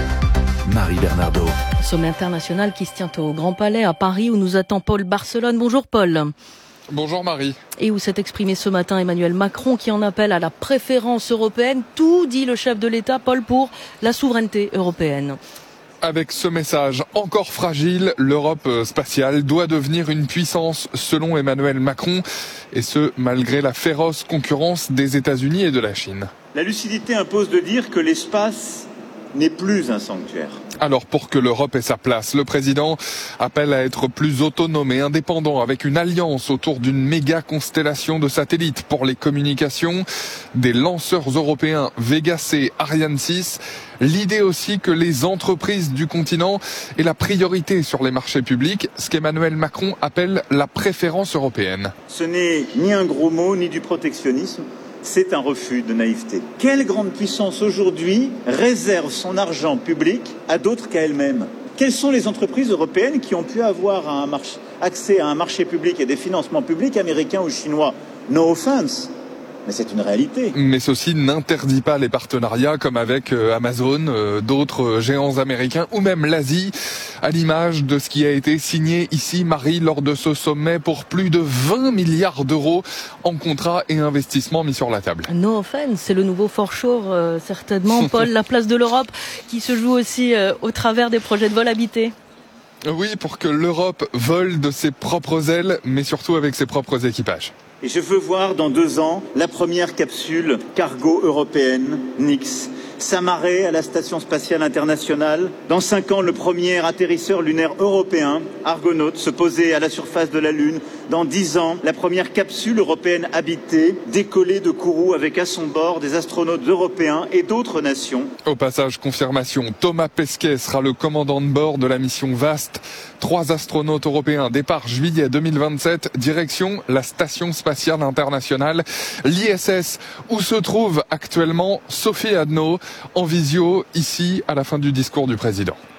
Marie Bernardo. Sommet international qui se tient au Grand Palais à Paris où nous attend Paul Barcelone. Bonjour Paul. Bonjour Marie. Et où s'est exprimé ce matin Emmanuel Macron qui en appelle à la préférence européenne. Tout dit le chef de l'État, Paul, pour la souveraineté européenne. Avec ce message encore fragile, l'Europe spatiale doit devenir une puissance selon Emmanuel Macron, et ce malgré la féroce concurrence des États-Unis et de la Chine. La lucidité impose de dire que l'espace n'est plus un sanctuaire. Alors pour que l'Europe ait sa place, le président appelle à être plus autonome et indépendant avec une alliance autour d'une méga constellation de satellites pour les communications, des lanceurs européens Vega C, Ariane six. L'idée aussi que les entreprises du continent aient la priorité sur les marchés publics, ce qu'Emmanuel Macron appelle la préférence européenne. Ce n'est ni un gros mot ni du protectionnisme. C'est un refus de naïveté. Quelle grande puissance aujourd'hui réserve son argent public à d'autres qu'à elle-même? Quelles sont les entreprises européennes qui ont pu avoir un marché, accès à un marché public et des financements publics américains ou chinois? No offense. Mais c'est une réalité. Mais ceci n'interdit pas les partenariats comme avec Amazon, euh, d'autres géants américains ou même l'Asie, à l'image de ce qui a été signé ici, Marie, lors de ce sommet pour plus de vingt milliards d'euros en contrats et investissements mis sur la table. No offense, c'est le nouveau foreshore, euh, certainement. Paul, la place de l'Europe qui se joue aussi euh, au travers des projets de vol habité. Oui, pour que l'Europe vole de ses propres ailes, mais surtout avec ses propres équipages. Et je veux voir dans deux ans la première capsule cargo européenne, Nix, s'amarrer à la Station spatiale internationale. Dans cinq ans, le premier atterrisseur lunaire européen, Argonaut, se poser à la surface de la Lune. Dans dix ans, la première capsule européenne habitée, décoller de Kourou avec à son bord des astronautes européens et d'autres nations. Au passage, confirmation, Thomas Pesquet sera le commandant de bord de la mission VAST. Trois astronautes européens, départ juillet deux mille vingt-sept, direction la Station spatiale internationale, l'I S S, où se trouve actuellement Sophie Adno, en visio, ici, à la fin du discours du président.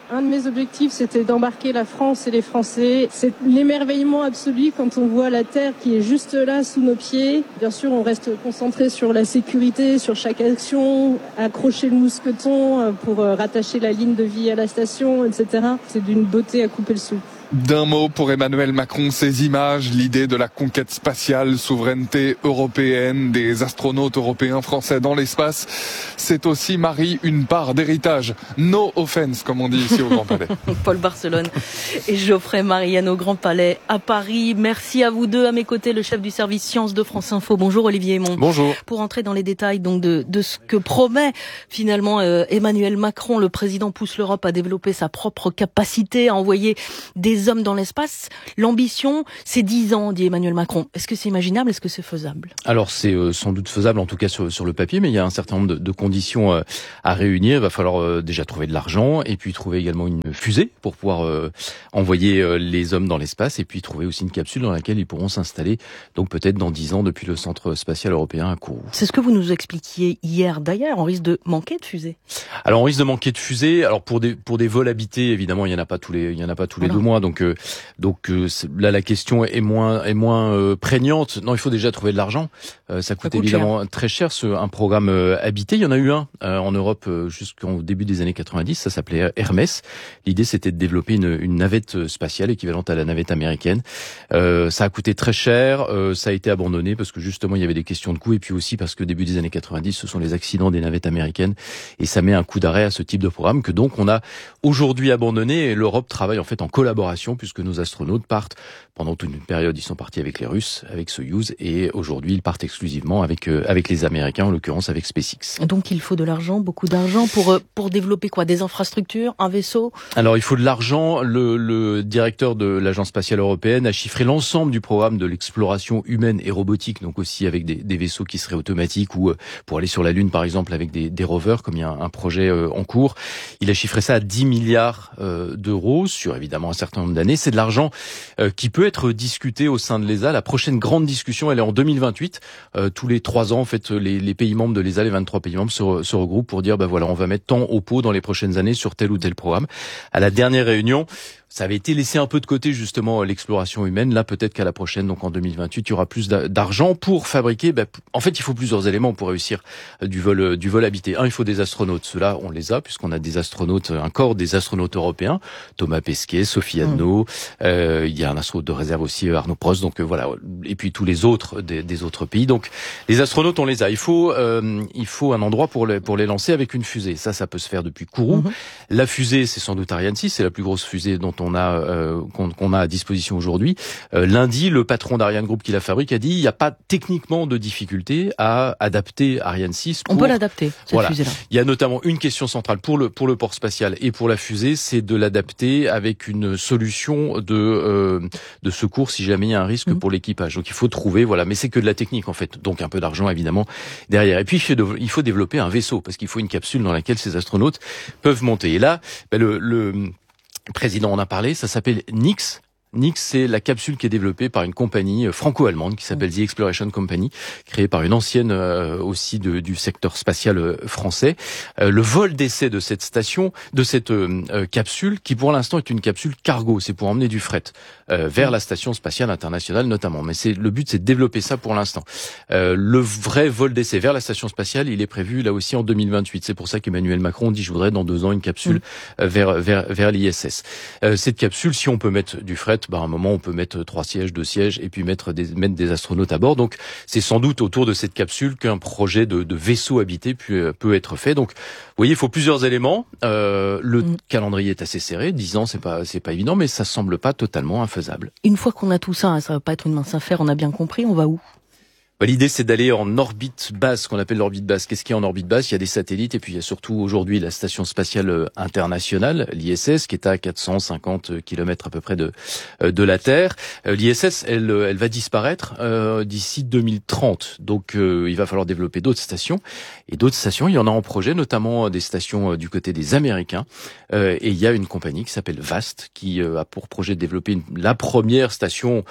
Un de mes objectifs, c'était d'embarquer la France et les Français. C'est l'émerveillement absolu quand on voit la Terre qui est juste là sous nos pieds. Bien sûr, on reste concentré sur la sécurité, sur chaque action, accrocher le mousqueton pour rattacher la ligne de vie à la station, et cetera. C'est d'une beauté à couper le souffle. D'un mot pour Emmanuel Macron, ces images, l'idée de la conquête spatiale, souveraineté européenne, des astronautes européens français dans l'espace, c'est aussi, Marie, une part d'héritage. No offense, comme on dit ici au Grand Palais. Paul Barcelone et Geoffrey Marianne au Grand Palais à Paris. Merci à vous deux. À mes côtés, le chef du service sciences de France Info. Bonjour Olivier Aymon. Bonjour. Pour entrer dans les détails donc de, de ce que promet finalement euh, Emmanuel Macron, le président pousse l'Europe à développer sa propre capacité à envoyer des hommes dans l'espace. L'ambition, c'est dix ans, dit Emmanuel Macron. Est-ce que c'est imaginable? Est-ce que c'est faisable? Alors, c'est euh, sans doute faisable, en tout cas sur, sur le papier, mais il y a un certain nombre de, de conditions euh, à réunir. Il va falloir euh, déjà trouver de l'argent, et puis trouver également une fusée pour pouvoir euh, envoyer euh, les hommes dans l'espace, et puis trouver aussi une capsule dans laquelle ils pourront s'installer, donc peut-être dans dix ans, depuis le Centre spatial européen à Kourou. C'est ce que vous nous expliquiez hier. D'ailleurs, on risque de manquer de fusées. Alors, on risque de manquer de fusées. Alors, pour des pour des vols habités, évidemment, il y en a pas tous les il y en a pas tous les voilà. deux mois, donc euh, donc euh, là la question est moins est moins euh, prégnante. Non, il faut déjà trouver de l'argent. Euh, ça, coûte ça coûte évidemment cher. très cher. Ce, un programme euh, habité, il y en a eu un euh, en Europe euh, jusqu'au début des années quatre-vingt-dix. Ça s'appelait Hermès. L'idée, c'était de développer une, une navette spatiale équivalente à la navette américaine. Euh, ça a coûté très cher. Euh, ça a été abandonné parce que justement il y avait des questions de coût, et puis aussi parce que début des années quatre-vingt-dix, ce sont les accidents des navettes américaines, et ça met un coup d'arrêt à ce type de programme que donc on a aujourd'hui abandonné. Et l'Europe travaille en fait en collaboration, puisque nos astronautes partent pendant toute une période, ils sont partis avec les Russes, avec Soyouz, et aujourd'hui ils partent exclusivement avec euh, avec les Américains, en l'occurrence avec SpaceX. Donc il faut de l'argent, beaucoup d'argent pour pour développer quoi? Des infrastructures, un vaisseau? Alors il faut de l'argent. Le, le directeur de l'Agence spatiale européenne a chiffré l'ensemble du programme de l'exploration humaine et robotique, donc aussi avec des, des vaisseaux qui seraient automatiques, ou euh, pour aller sur la Lune par exemple avec des, des rovers, comme il y a un, un projet euh, en cours. Il a chiffré ça à dix milliards euh, d'euros sur évidemment un certain nombre d'années. C'est de l'argent euh, qui peut être discuté au sein de l'E S A. La prochaine grande discussion, elle est en deux mille vingt-huit. Euh, tous les trois ans, en fait, les, les pays membres de l'E S A, les vingt-trois pays membres, se, se regroupent pour dire, ben voilà, on va mettre tant au pot dans les prochaines années sur tel ou tel programme. À la dernière réunion, ça avait été laissé un peu de côté, justement, l'exploration humaine. Là, peut-être qu'à la prochaine, donc en deux mille vingt-huit, il y aura plus d'argent pour fabriquer. Ben, en fait, il faut plusieurs éléments pour réussir du vol, du vol habité. Un, il faut des astronautes. Ceux-là, on les a, puisqu'on a des astronautes, un corps des astronautes européens. Thomas Pesquet, Sophie Adno. Mmh. Euh, il y a un astronaute de réserve aussi, Arnaud Prost. Donc euh, voilà. Et puis tous les autres des, des autres pays. Donc les astronautes, on les a. Il faut, euh, il faut un endroit pour les, pour les lancer avec une fusée. Ça, ça peut se faire depuis Kourou. Mmh. La fusée, c'est sans doute Ariane six. C'est la plus grosse fusée dont on a euh, qu'on, qu'on a à disposition aujourd'hui. Euh, lundi, le patron d'Ariane Group qui la fabrique a dit il n'y a pas techniquement de difficulté à adapter Ariane six. Pour... On peut l'adapter, cette voilà. fusée-là. Il y a notamment une question centrale pour le pour le port spatial et pour la fusée, c'est de l'adapter avec une solution de euh, de secours si jamais il y a un risque mmh. pour l'équipage. Donc il faut trouver, voilà, mais c'est que de la technique en fait. Donc un peu d'argent évidemment derrière. Et puis il faut développer un vaisseau parce qu'il faut une capsule dans laquelle ces astronautes peuvent monter. Et là, ben le, le président en a parlé, ça s'appelle Nix. Nix, c'est la capsule qui est développée par une compagnie franco-allemande qui s'appelle The Exploration Company, créée par une ancienne euh, aussi de, du secteur spatial euh, français. Euh, le vol d'essai de cette station, de cette euh, capsule, qui pour l'instant est une capsule cargo, c'est pour emmener du fret euh, vers la station spatiale internationale notamment. Mais c'est le but, c'est de développer ça pour l'instant. Euh, le vrai vol d'essai vers la station spatiale, il est prévu là aussi en deux mille vingt-huit. C'est pour ça qu'Emmanuel Macron dit je voudrais dans deux ans une capsule euh, vers vers vers l'I S S. Euh, cette capsule, si on peut mettre du fret, bah, à un moment, on peut mettre trois sièges, deux sièges, et puis mettre des, mettre des astronautes à bord. Donc, c'est sans doute autour de cette capsule qu'un projet de, de vaisseau habité peut, peut être fait. Donc, vous voyez, il faut plusieurs éléments. Euh, le mmh. calendrier est assez serré. Dix ans, c'est pas, c'est pas évident, mais ça semble pas totalement infaisable. Une fois qu'on a tout ça, ça va pas être une mince affaire, on a bien compris, on va où ? Bah, l'idée, c'est d'aller en orbite basse, ce qu'on appelle l'orbite basse. Qu'est-ce qu'il y a en orbite basse? Il y a des satellites et puis il y a surtout aujourd'hui la station spatiale internationale, l'I S S, qui est à quatre cent cinquante kilomètres à peu près de de la Terre. L'I S S, elle, elle va disparaître euh, d'ici deux mille trente. Donc, euh, il va falloir développer d'autres stations. Et d'autres stations, il y en a en projet, notamment des stations du côté des Américains. Euh, et il y a une compagnie qui s'appelle VAST, qui euh, a pour projet de développer une, la première station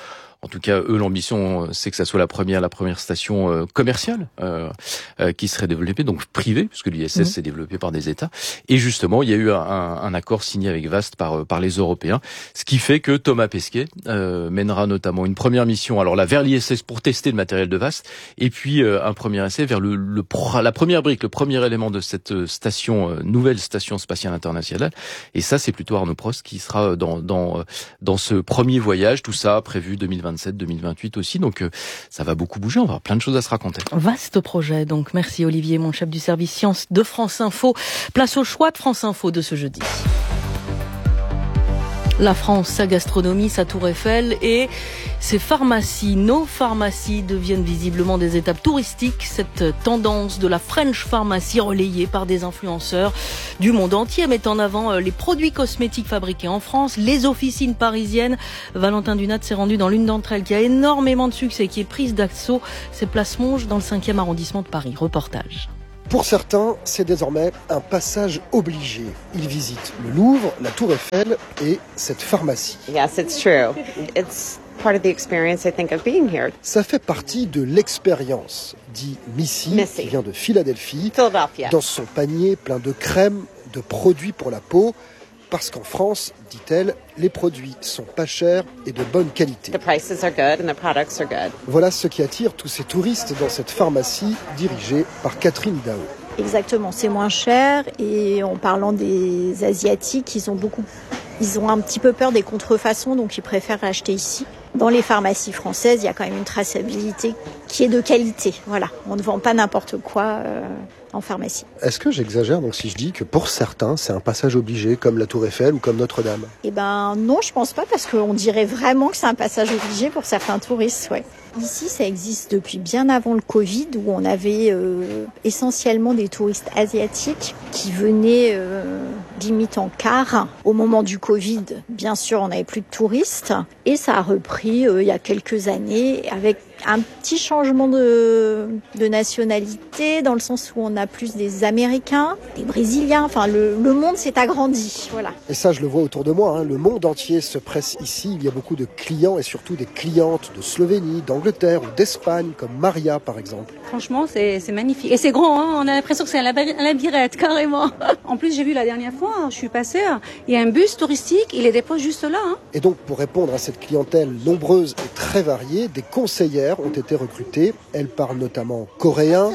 En tout cas, eux, l'ambition, c'est que ça soit la première, la première station euh, commerciale euh, euh, qui serait développée, donc privée, puisque l'I S S mmh. c'est développé par des États. Et justement, il y a eu un, un accord signé avec Vast par par les Européens, ce qui fait que Thomas Pesquet euh, mènera notamment une première mission, alors là vers l'I S S pour tester le matériel de Vast, et puis euh, un premier essai vers le, le la première brique, le premier élément de cette station euh, nouvelle station spatiale internationale. Et ça, c'est plutôt Arnaud Prost qui sera dans dans dans ce premier voyage. Tout ça prévu deux mille vingt-sept, deux mille vingt-huit aussi. Donc euh, ça va beaucoup bouger. On va avoir plein de choses à se raconter. Vaste projet. Donc merci Olivier, mon chef du service sciences de France Info. Place au choix de France Info de ce jeudi. La France, sa gastronomie, sa tour Eiffel et ses pharmacies. Nos pharmacies deviennent visiblement des étapes touristiques. Cette tendance de la French Pharmacy relayée par des influenceurs du monde entier met en avant les produits cosmétiques fabriqués en France, les officines parisiennes. Valentin Dunat s'est rendu dans l'une d'entre elles qui a énormément de succès, qui est prise d'assaut. C'est Place Monge dans le cinquième arrondissement de Paris. Reportage. Pour certains, c'est désormais un passage obligé. Ils visitent le Louvre, la Tour Eiffel et cette pharmacie. Yes, it's true. It's part of the experience, I think, of being here. Ça fait partie de l'expérience, dit Missy, Missy, qui vient de Philadelphie, Philadelphia. Dans son panier plein de crèmes, de produits pour la peau. Parce qu'en France, dit-elle, les produits sont pas chers et de bonne qualité. The prices are good and the products are good. Voilà ce qui attire tous ces touristes dans cette pharmacie dirigée par Catherine Dao. Exactement, c'est moins cher et en parlant des Asiatiques, ils ont beaucoup, ils ont un petit peu peur des contrefaçons, donc ils préfèrent acheter ici. Dans les pharmacies françaises, il y a quand même une traçabilité qui est de qualité. Voilà, on ne vend pas n'importe quoi euh, en pharmacie. Est-ce que j'exagère donc si je dis que pour certains, c'est un passage obligé, comme la Tour Eiffel ou comme Notre-Dame ? Eh ben non, je pense pas, parce qu'on dirait vraiment que c'est un passage obligé pour certains touristes, ouais. Ici, ça existe depuis bien avant le Covid, où on avait euh, essentiellement des touristes asiatiques qui venaient euh, limite en car. Au moment du Covid, bien sûr, on n'avait plus de touristes. Et ça a repris euh, il y a quelques années avec un petit changement de, de nationalité, dans le sens où on a plus des Américains, des Brésiliens. Enfin, le, le monde s'est agrandi, voilà. Et ça, je le vois autour de moi, hein. Le monde entier se presse ici. Il y a beaucoup de clients et surtout des clientes de Slovénie, d'Angleterre ou d'Espagne, comme Maria, par exemple. Franchement, c'est, c'est magnifique. Et c'est grand, hein. On a l'impression que c'est un labyrinthe, carrément. En plus, j'ai vu la dernière fois, je suis passée, il y a un bus touristique, il les dépose juste là. Hein. Et donc, pour répondre à cette clientèle nombreuse et très variée, des conseillères ont été recrutées. Elles parlent notamment coréen,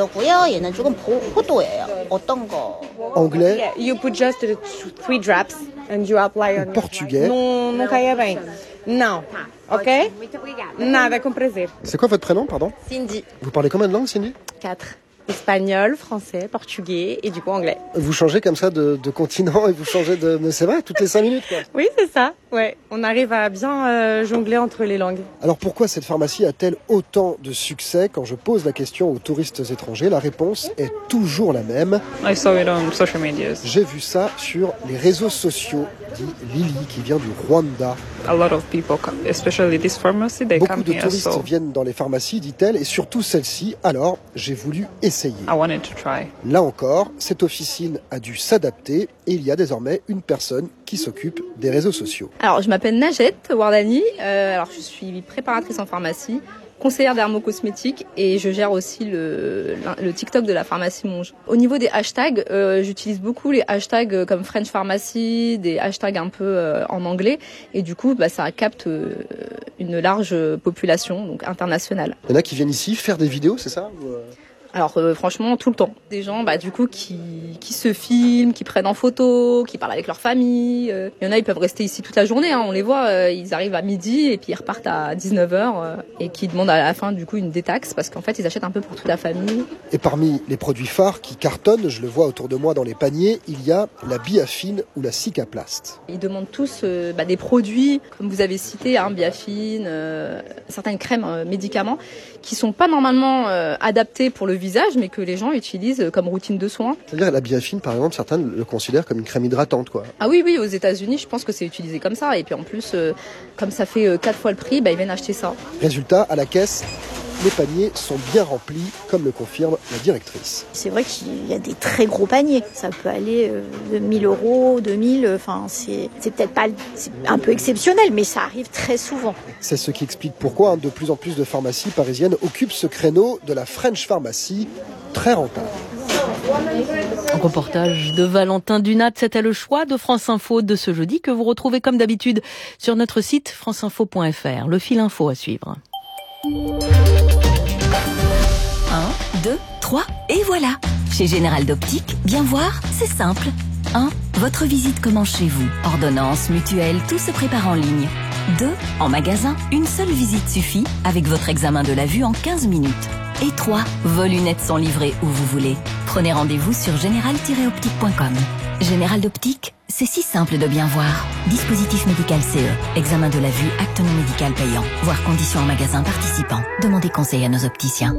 anglais, you put just three drops and you apply on portugais. Non, non caia bem. Non. Ok? Nada com prazer. C'est quoi votre prénom, pardon? Cindy. Vous parlez combien de langues, Cindy? Quatre. Espagnol, français, portugais et du coup anglais. Vous changez comme ça de, de continent et vous changez de... Mais c'est vrai, toutes les cinq minutes, quoi. Oui, c'est ça. Ouais, on arrive à bien euh, jongler entre les langues. Alors pourquoi cette pharmacie a-t-elle autant de succès? Quand je pose la question aux touristes étrangers, la réponse est toujours la même. I saw it on social media. J'ai vu ça sur les réseaux sociaux, dit Lily, qui vient du Rwanda. A lot of people come, especially this pharmacy, they Beaucoup come de here, touristes so... viennent dans les pharmacies, dit-elle, et surtout celle-ci. Alors, j'ai voulu essayer. I wanted to try. Là encore, cette officine a dû s'adapter et il y a désormais une personne qui s'occupe des réseaux sociaux. Alors, je m'appelle Najat Wardani. Euh, alors, je suis préparatrice en pharmacie, conseillère dermocosmétique et je gère aussi le, le TikTok de la pharmacie Monge. Au niveau des hashtags, euh, j'utilise beaucoup les hashtags comme French Pharmacy, des hashtags un peu euh, en anglais et du coup, bah, ça capte euh, une large population, donc internationale. Il y en a qui viennent ici faire des vidéos, c'est ça ou euh... Alors euh, franchement, tout le temps. Des gens bah, du coup qui, qui se filment, qui prennent en photo, qui parlent avec leur famille. Euh. Il y en a, ils peuvent rester ici toute la journée, hein, on les voit, euh, ils arrivent à midi et puis ils repartent à dix-neuf heures euh, et qui demandent à la fin du coup une détaxe parce qu'en fait ils achètent un peu pour toute la famille. Et parmi les produits phares qui cartonnent, je le vois autour de moi dans les paniers, il y a la Biafine ou la Cicaplast. Ils demandent tous euh, bah, des produits, comme vous avez cité, hein, Biafine, euh, certaines crèmes, euh, médicaments, qui sont pas normalement euh, adaptés pour le visage, mais que les gens utilisent comme routine de soins. C'est-à-dire la Biafine, par exemple, certains le considèrent comme une crème hydratante, quoi. Ah oui, oui, aux États-Unis, je pense que c'est utilisé comme ça. Et puis en plus, euh, comme ça fait euh, quatre fois le prix, bah, ils viennent acheter ça. Résultat, à la caisse, les paniers sont bien remplis, comme le confirme la directrice. C'est vrai qu'il y a des très gros paniers. Ça peut aller de mille euros, deux mille, enfin c'est, c'est peut-être pas, c'est un peu exceptionnel, mais ça arrive très souvent. C'est ce qui explique pourquoi hein, de plus en plus de pharmacies parisiennes occupent ce créneau de la French Pharmacy, très rentable. Un reportage de Valentin Dunat, c'était le choix de France Info de ce jeudi que vous retrouvez comme d'habitude sur notre site franceinfo point f r. Le fil info à suivre. un, deux, trois, et voilà. Chez Général d'Optique, bien voir, c'est simple. un. Votre visite commence chez vous. Ordonnance, mutuelle, tout se prépare en ligne. deux. En magasin, une seule visite suffit avec votre examen de la vue en quinze minutes. Et trois. Vos lunettes sont livrées où vous voulez. Prenez rendez-vous sur général tiret optique point com. Général d'Optique, c'est si simple de bien voir. Dispositif médical C E. Examen de la vue, acte non médical payant. Voir conditions en magasin participant. Demandez conseil à nos opticiens.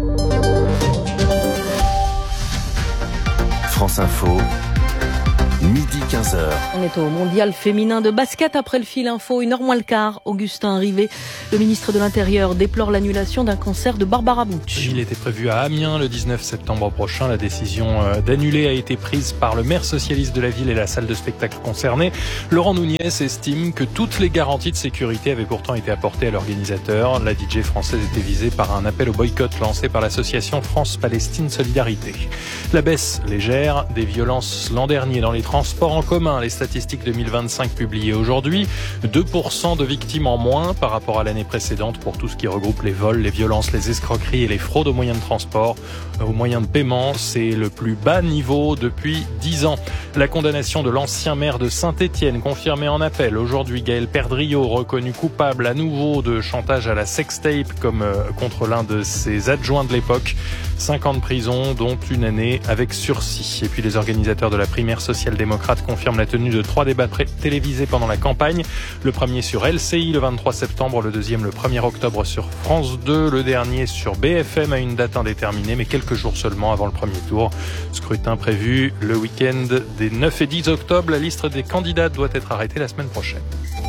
France Info, midi quinze heures. On est au mondial féminin de basket après le fil info, une heure moins le quart. Augustin Rivet, le ministre de l'Intérieur, déplore l'annulation d'un concert de Barbara Buch. Il était prévu à Amiens le dix-neuf septembre prochain. La décision d'annuler a été prise par le maire socialiste de la ville et la salle de spectacle concernée. Laurent Nunez estime que toutes les garanties de sécurité avaient pourtant été apportées à l'organisateur. La D J française était visée par un appel au boycott lancé par l'association France-Palestine Solidarité. La baisse légère des violences l'an dernier dans les transports en commun. Les statistiques deux mille vingt-cinq publiées aujourd'hui. deux pour cent de victimes en moins par rapport à l'année précédente pour tout ce qui regroupe les vols, les violences, les escroqueries et les fraudes aux moyens de transport. Aux moyens de paiement, c'est le plus bas niveau depuis dix ans. La condamnation de l'ancien maire de Saint-Étienne confirmée en appel. Aujourd'hui, Gaël Perdriau reconnu coupable à nouveau de chantage à la sextape comme contre l'un de ses adjoints de l'époque. Cinq ans de prison, dont une année avec sursis. Et puis les organisateurs de la primaire social-démocrate confirment la tenue de trois débats télévisés pendant la campagne. Le premier sur L C I le vingt-trois septembre, le deuxième le premier octobre sur France deux, le dernier sur B F M à une date indéterminée, mais quelques jours seulement avant le premier tour. Scrutin prévu le week-end des neuf et dix octobre. La liste des candidats doit être arrêtée la semaine prochaine.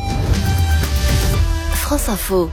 France Info.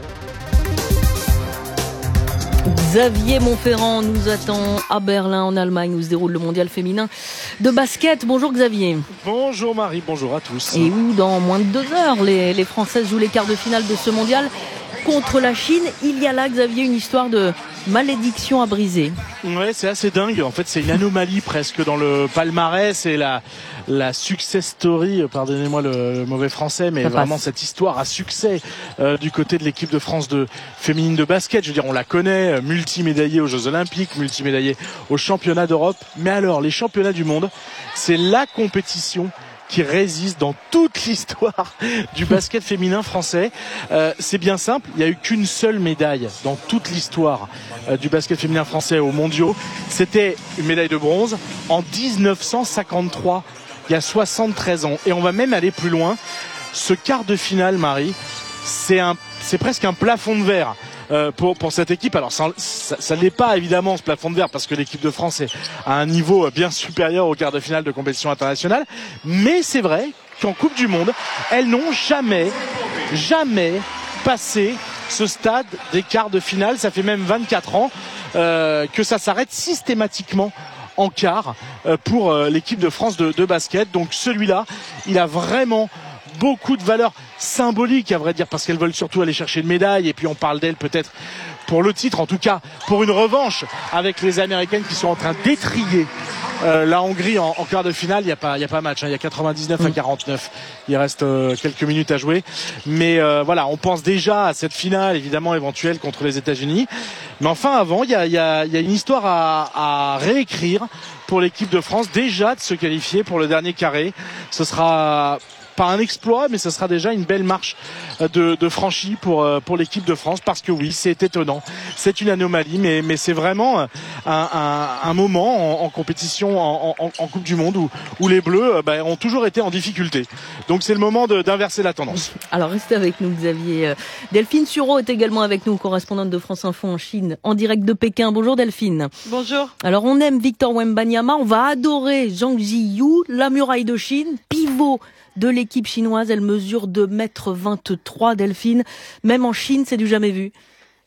Xavier Montferrand nous attend à Berlin, en Allemagne, où se déroule le mondial féminin de basket. Bonjour Xavier. Bonjour Marie, bonjour à tous. Et où dans moins de deux heures, les, les Françaises jouent les quarts de finale de ce mondial contre la Chine. Il y a là, Xavier, une histoire de malédiction à briser. Ouais, c'est assez dingue. En fait, c'est une anomalie presque dans le palmarès. C'est la, la success story, pardonnez-moi le, le mauvais français, mais Ça vraiment passe. cette histoire à succès euh, du côté de l'équipe de France de féminine de basket. Je veux dire, on la connaît, euh, multimédaillée aux Jeux Olympiques, multimédaillée aux Championnats d'Europe. Mais alors, les Championnats du Monde, c'est la compétition qui résiste dans toute l'histoire du basket féminin français. Euh, c'est bien simple, il n'y a eu qu'une seule médaille dans toute l'histoire euh, du basket féminin français aux mondiaux. C'était une médaille de bronze en dix-neuf cent cinquante-trois, il y a soixante-treize ans. Et on va même aller plus loin. Ce quart de finale, Marie, c'est un, c'est presque un plafond de verre. Euh, pour, pour cette équipe. Alors ça, ça, ça n'est pas évidemment ce plafond de verre parce que l'équipe de France est à un niveau bien supérieur au quart de finale de compétition internationale, mais c'est vrai qu'en Coupe du Monde, elles n'ont jamais, jamais passé ce stade des quarts de finale. Ça fait même vingt-quatre ans euh, que ça s'arrête systématiquement en quart euh, pour euh, l'équipe de France de, de basket. Donc celui-là, il a vraiment beaucoup de valeur symbolique, à vrai dire, parce qu'elles veulent surtout aller chercher une médaille, et puis on parle d'elles peut-être pour le titre, en tout cas pour une revanche avec les Américaines qui sont en train d'étrier euh, la Hongrie en, en quart de finale. Il n'y a pas, il y a pas match, hein. Il y a quatre-vingt-dix-neuf à quarante-neuf. Il reste euh, quelques minutes à jouer, mais euh, voilà, on pense déjà à cette finale évidemment éventuelle contre les États-Unis. Mais enfin, avant, il y a, il y a, il y a une histoire à, à réécrire pour l'équipe de France, déjà de se qualifier pour le dernier carré. Ce sera pas un exploit, mais ce sera déjà une belle marche de, de franchie pour, pour l'équipe de France, parce que oui, c'est étonnant, c'est une anomalie, mais, mais c'est vraiment un, un, un moment en, en compétition, en, en, en Coupe du Monde, où, où les Bleus bah, ont toujours été en difficulté. Donc c'est le moment de, d'inverser la tendance. Alors restez avec nous, Xavier. Delphine Sureau est également avec nous, correspondante de France Info en Chine, en direct de Pékin. Bonjour Delphine. Bonjour. Alors on aime Victor Wembanyama, on va adorer Zhang Jiyu, la muraille de Chine, pivot de l'équipe chinoise. Elle mesure deux mètres vingt-trois, Delphine. Même en Chine, c'est du jamais vu.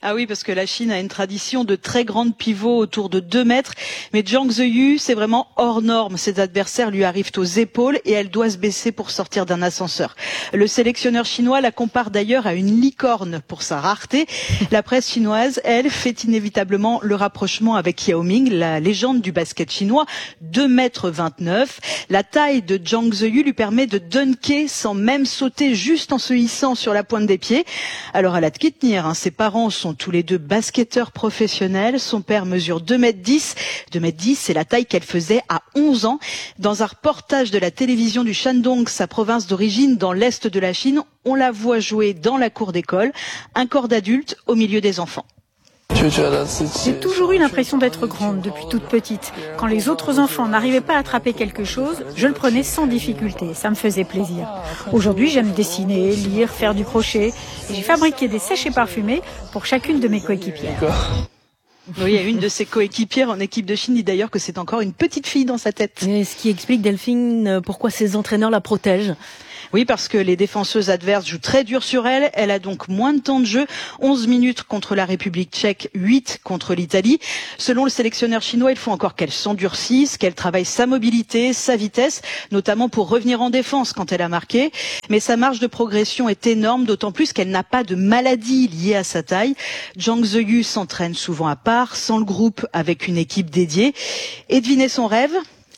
Ah oui, parce que la Chine a une tradition de très grandes pivots autour de deux mètres. Mais Zhang Ziyu, c'est vraiment hors norme. Ses adversaires lui arrivent aux épaules et elle doit se baisser pour sortir d'un ascenseur. Le sélectionneur chinois la compare d'ailleurs à une licorne pour sa rareté. La presse chinoise, elle, fait inévitablement le rapprochement avec Yao Ming, la légende du basket chinois, deux mètres vingt-neuf. La taille de Zhang Ziyu lui permet de dunker sans même sauter, juste en se hissant sur la pointe des pieds. Alors elle a de qui tenir, hein. Ses parents sont tous les deux basketteurs professionnels. Son père mesure deux mètres dix. deux mètres dix, c'est la taille qu'elle faisait à onze ans. Dans un reportage de la télévision du Shandong, sa province d'origine dans l'est de la Chine, on la voit jouer dans la cour d'école, un corps d'adulte au milieu des enfants. J'ai toujours eu l'impression d'être grande depuis toute petite. Quand les autres enfants n'arrivaient pas à attraper quelque chose, je le prenais sans difficulté. Ça me faisait plaisir. Aujourd'hui, j'aime dessiner, lire, faire du crochet. Et j'ai fabriqué des sachets parfumés pour chacune de mes coéquipières. Oui, une de ses coéquipières en équipe de Chine dit d'ailleurs que c'est encore une petite fille dans sa tête. Et ce qui explique, Delphine, pourquoi ses entraîneurs la protègent. Oui, parce que les défenseuses adverses jouent très dur sur elle. Elle a donc moins de temps de jeu. onze minutes contre la République tchèque, huit contre l'Italie. Selon le sélectionneur chinois, il faut encore qu'elle s'endurcisse, qu'elle travaille sa mobilité, sa vitesse, notamment pour revenir en défense quand elle a marqué. Mais sa marge de progression est énorme, d'autant plus qu'elle n'a pas de maladie liée à sa taille. Zhang Ziyu s'entraîne souvent à part, sans le groupe, avec une équipe dédiée. Et devinez son rêve ?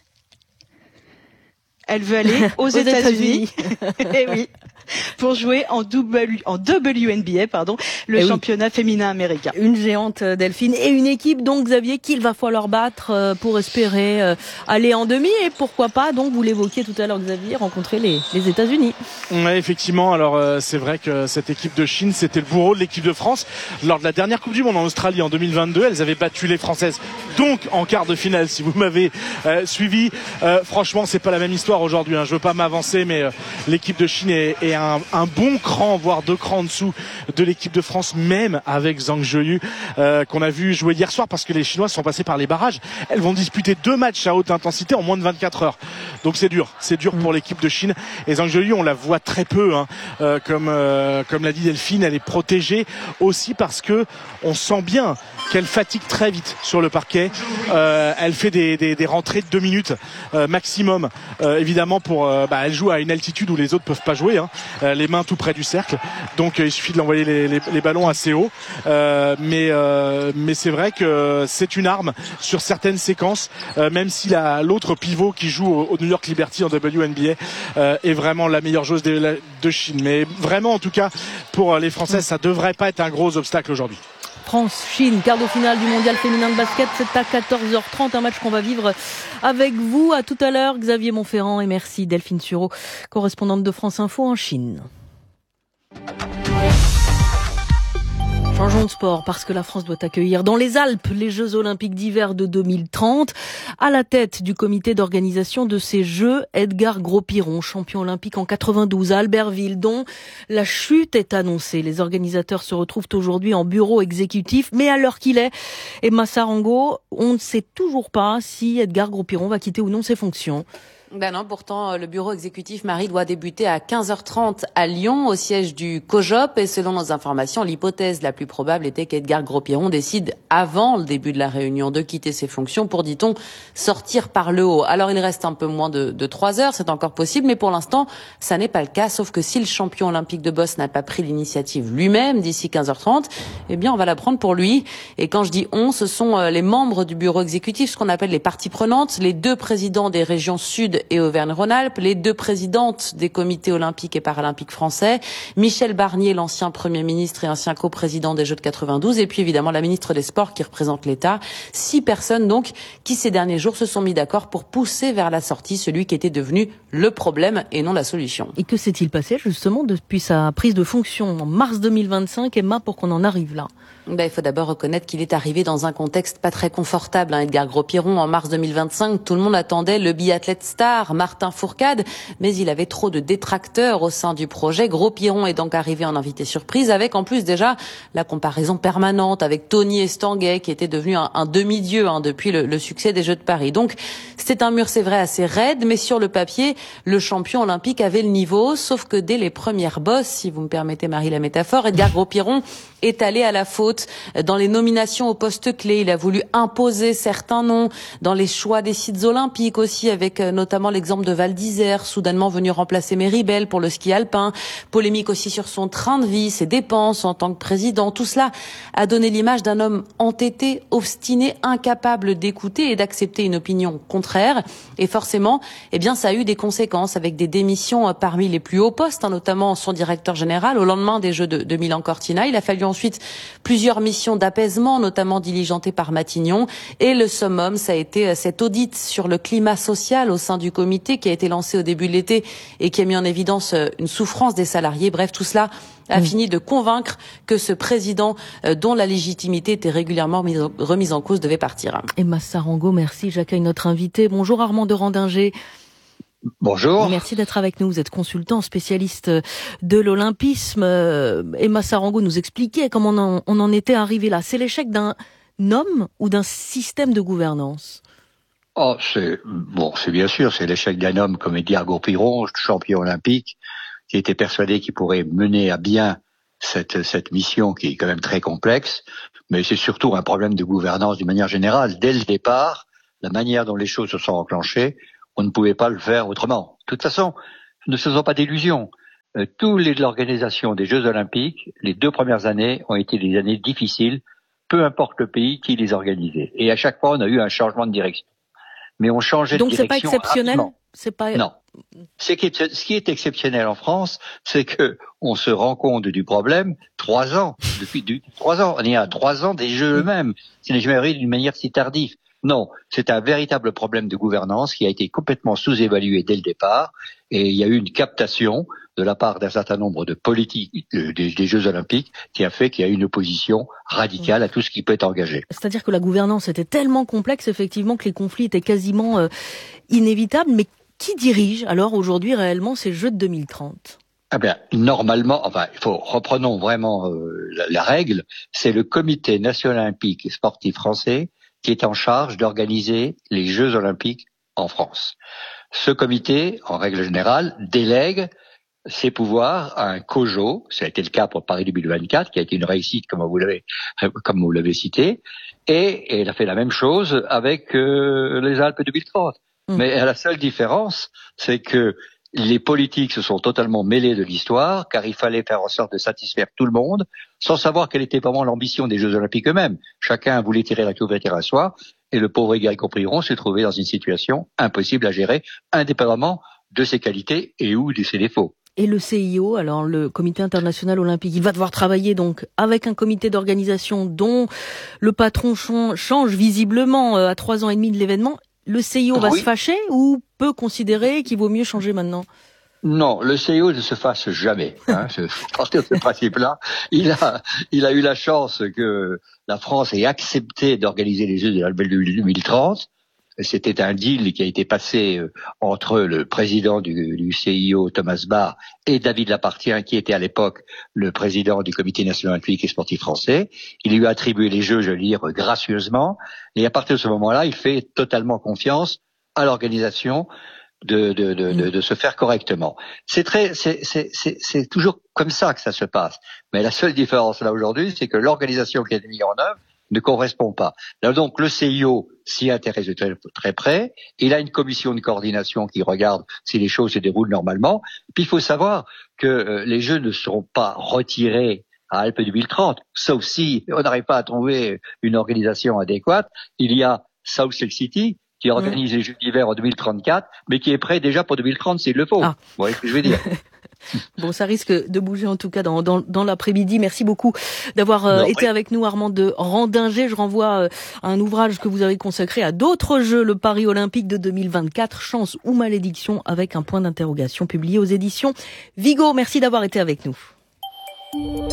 Elle veut aller aux, aux États-Unis. Eh oui, pour jouer en, w, en W N B A, pardon, le eh championnat oui. féminin américain. Une géante, Delphine, et une équipe, donc, Xavier, qu'il va falloir battre pour espérer aller en demi, et pourquoi pas, donc, vous l'évoquiez tout à l'heure, Xavier, rencontrer les, les États-Unis. Ouais, effectivement, alors euh, c'est vrai que cette équipe de Chine, c'était le bourreau de l'équipe de France. Lors de la dernière Coupe du Monde en Australie en deux mille vingt-deux, elles avaient battu les Françaises, donc en quart de finale, si vous m'avez euh, suivi. Euh, franchement, c'est pas la même histoire aujourd'hui, hein. Je veux pas m'avancer, mais euh, l'équipe de Chine est, est un, un bon cran, voire deux crans en dessous de l'équipe de France, même avec Zhang Ziyu, euh, qu'on a vu jouer hier soir, parce que les Chinoises sont passées par les barrages. Elles vont disputer deux matchs à haute intensité en moins de vingt-quatre heures. Donc c'est dur, c'est dur pour l'équipe de Chine. Et Zhang Ziyu, on la voit très peu, hein. euh, comme euh, comme l'a dit Delphine, elle est protégée aussi parce que on sent bien qu'elle fatigue très vite sur le parquet. Euh, elle fait des, des, des rentrées de deux minutes euh, maximum, euh, évidemment pour euh, bah, elle joue à une altitude où les autres peuvent pas jouer, hein. euh, les mains tout près du cercle, donc euh, il suffit de l'envoyer les, les, les ballons assez haut, euh, mais euh, mais c'est vrai que c'est une arme sur certaines séquences, euh, même si la, l'autre pivot qui joue au, au New York Liberty en W N B A euh, est vraiment la meilleure joueuse de, de Chine. Mais vraiment, en tout cas, pour les Françaises, ça devrait pas être un gros obstacle aujourd'hui. France-Chine, quart de finale du mondial féminin de basket, c'est à quatorze heures trente, un match qu'on va vivre avec vous. À tout à l'heure, Xavier Montferrand, et merci Delphine Sureau, correspondante de France Info en Chine. Changeons de sport parce que la France doit accueillir dans les Alpes les Jeux Olympiques d'hiver de deux mille trente. À la tête du comité d'organisation de ces Jeux, Edgar Gros-Piron, champion olympique en quatre-vingt-douze à Albertville, dont la chute est annoncée. Les organisateurs se retrouvent aujourd'hui en bureau exécutif, mais à l'heure qu'il est, Emma Sarango, on ne sait toujours pas si Edgar Gros-Piron va quitter ou non ses fonctions. Ben non, pourtant, le bureau exécutif, Marie, doit débuter à quinze heures trente à Lyon, au siège du COJOP. Et selon nos informations, l'hypothèse la plus probable était qu'Edgar Gros-Piron décide, avant le début de la réunion, de quitter ses fonctions pour, dit-on, sortir par le haut. Alors, il reste un peu moins de, de trois heures, c'est encore possible, mais pour l'instant, ça n'est pas le cas. Sauf que si le champion olympique de boss n'a pas pris l'initiative lui-même d'ici quinze heures trente, eh bien, on va la prendre pour lui. Et quand je dis on, ce sont les membres du bureau exécutif, ce qu'on appelle les parties prenantes, les deux présidents des régions sud et Auvergne-Rhône-Alpes, les deux présidentes des comités olympiques et paralympiques français, Michel Barnier, l'ancien Premier ministre et ancien coprésident des Jeux de quatre-vingt-douze, et puis évidemment la ministre des Sports qui représente l'État. Six personnes donc qui ces derniers jours se sont mis d'accord pour pousser vers la sortie celui qui était devenu le problème et non la solution. Et que s'est-il passé justement depuis sa prise de fonction en mars deux mille vingt-cinq, Emma, pour qu'on en arrive là? Ben, il faut d'abord reconnaître qu'il est arrivé dans un contexte pas très confortable, hein, Edgar Gros-Piron. En mars deux mille vingt-cinq, tout le monde attendait le biathlète star star, Martin Fourcade, mais il avait trop de détracteurs au sein du projet. Gros-Piron est donc arrivé en invité surprise, avec en plus déjà la comparaison permanente avec Tony Estanguet, qui était devenu un, un demi-dieu hein, depuis le, le succès des Jeux de Paris. Donc c'était un mur, c'est vrai, assez raide, mais sur le papier, le champion olympique avait le niveau, sauf que dès les premières bosses, si vous me permettez Marie la métaphore, Edgar Gros-Piron est allé à la faute. Dans les nominations aux postes clés, il a voulu imposer certains noms, dans les choix des sites olympiques aussi, avec notamment l'exemple de Val d'Isère, soudainement venu remplacer Méribel pour le ski alpin. Polémique aussi sur son train de vie, ses dépenses en tant que président. Tout cela a donné l'image d'un homme entêté, obstiné, incapable d'écouter et d'accepter une opinion contraire. Et forcément, eh bien, ça a eu des conséquences avec des démissions parmi les plus hauts postes, hein, notamment son directeur général au lendemain des Jeux de, de Milan-Cortina. Il a fallu ensuite plusieurs missions d'apaisement, notamment diligentées par Matignon. Et le summum, ça a été cet audit sur le climat social au sein du comité qui a été lancé au début de l'été et qui a mis en évidence une souffrance des salariés. Bref, tout cela a mmh. fini de convaincre que ce président, euh, dont la légitimité était régulièrement mise, remise en cause, devait partir. Emma Sarango, merci. J'accueille notre invité. Bonjour Armand de Randinger. Bonjour. Merci d'être avec nous. Vous êtes consultant, spécialiste de l'olympisme. Emma Sarango nous expliquait comment on en, on en était arrivé là. C'est l'échec d'un homme ou d'un système de gouvernance? Oh, c'est bon, c'est bien sûr, c'est l'échec d'un homme comme Edgar Gros-Piron, champion olympique, qui était persuadé qu'il pourrait mener à bien cette cette mission qui est quand même très complexe. Mais c'est surtout un problème de gouvernance d'une manière générale. Dès le départ, la manière dont les choses se sont enclenchées, on ne pouvait pas le faire autrement. De toute façon, ne faisons pas d'illusions. Euh, tous les l'organisation des Jeux Olympiques, les deux premières années ont été des années difficiles, peu importe le pays qui les organisait. Et à chaque fois, on a eu un changement de direction. Mais on changeait de direction. Donc c'est pas exceptionnel. Rapidement. C'est pas. Non. Ce qui est, ce qui est exceptionnel en France, c'est que on se rend compte du problème trois ans depuis du, trois ans. On est à trois ans des Jeux eux-mêmes. Ce n'est jamais arrivé d'une manière si tardive. Non, c'est un véritable problème de gouvernance qui a été complètement sous-évalué dès le départ, et il y a eu une captation de la part d'un certain nombre de politiques euh, des, des Jeux Olympiques qui a fait qu'il y a eu une opposition radicale à tout ce qui peut être engagé. C'est-à-dire que la gouvernance était tellement complexe, effectivement, que les conflits étaient quasiment euh, inévitables. Mais qui dirige alors aujourd'hui réellement ces Jeux de deux mille trente ? Ah bien, normalement, enfin, il faut reprenons vraiment euh, la, la règle. C'est le Comité national olympique et sportif français qui est en charge d'organiser les Jeux Olympiques en France. Ce comité, en règle générale, délègue ses pouvoirs à un COJO. Ça a été le cas pour Paris deux mille vingt-quatre, qui a été une réussite, comme vous l'avez, comme vous l'avez cité, et, et il a fait la même chose avec euh, les Alpes deux mille trente. Mmh. Mais la seule différence, c'est que les politiques se sont totalement mêlés de l'histoire, car il fallait faire en sorte de satisfaire tout le monde, sans savoir quelle était vraiment l'ambition des Jeux Olympiques eux-mêmes. Chacun voulait tirer la couverture à soi, et le pauvre Edgar Gros-Piron s'est trouvé dans une situation impossible à gérer, indépendamment de ses qualités et ou de ses défauts. Et le C I O, alors le Comité international olympique, il va devoir travailler donc avec un comité d'organisation dont le patron change visiblement à trois ans et demi de l'événement. Le C I O va oui. se fâcher ou peut considérer qu'il vaut mieux changer maintenant? Non, le C I O ne se fâche jamais. Hein, je partir de ce principe-là. Il a, il a eu la chance que la France ait accepté d'organiser les Jeux de l'Alpes deux mille trente. C'était un deal qui a été passé entre le président du, du C I O, Thomas Bach, et David Lapartien, qui était à l'époque le président du Comité national olympique et sportif français. Il lui a attribué les Jeux, je veux dire, gracieusement. Et à partir de ce moment-là, il fait totalement confiance à l'organisation de, de, de, de, de se faire correctement. C'est très, c'est, c'est, c'est, c'est toujours comme ça que ça se passe. Mais la seule différence là aujourd'hui, c'est que l'organisation qui a été mise en œuvre ne correspond pas. Là, donc, le C I O s'y intéresse de très, très près. Il a une commission de coordination qui regarde si les choses se déroulent normalement. Puis, il faut savoir que euh, les Jeux ne seront pas retirés à Alpes deux mille trente, sauf si on n'arrive pas à trouver une organisation adéquate. Il y a South Lake City qui organise mmh. les Jeux d'hiver en deux mille trente-quatre, mais qui est prêt déjà pour deux mille trente s'il le faut. Ah. Vous voyez ce que je veux dire? Bon, ça risque de bouger en tout cas dans, dans, dans l'après-midi. Merci beaucoup d'avoir euh, non, été oui. avec nous, Armand de Randinger. Je renvoie euh, à un ouvrage que vous avez consacré à d'autres Jeux, le Paris Olympique de deux mille vingt-quatre, chance ou malédiction, avec un point d'interrogation, publié aux éditions Vigo. Merci d'avoir été avec nous. Oh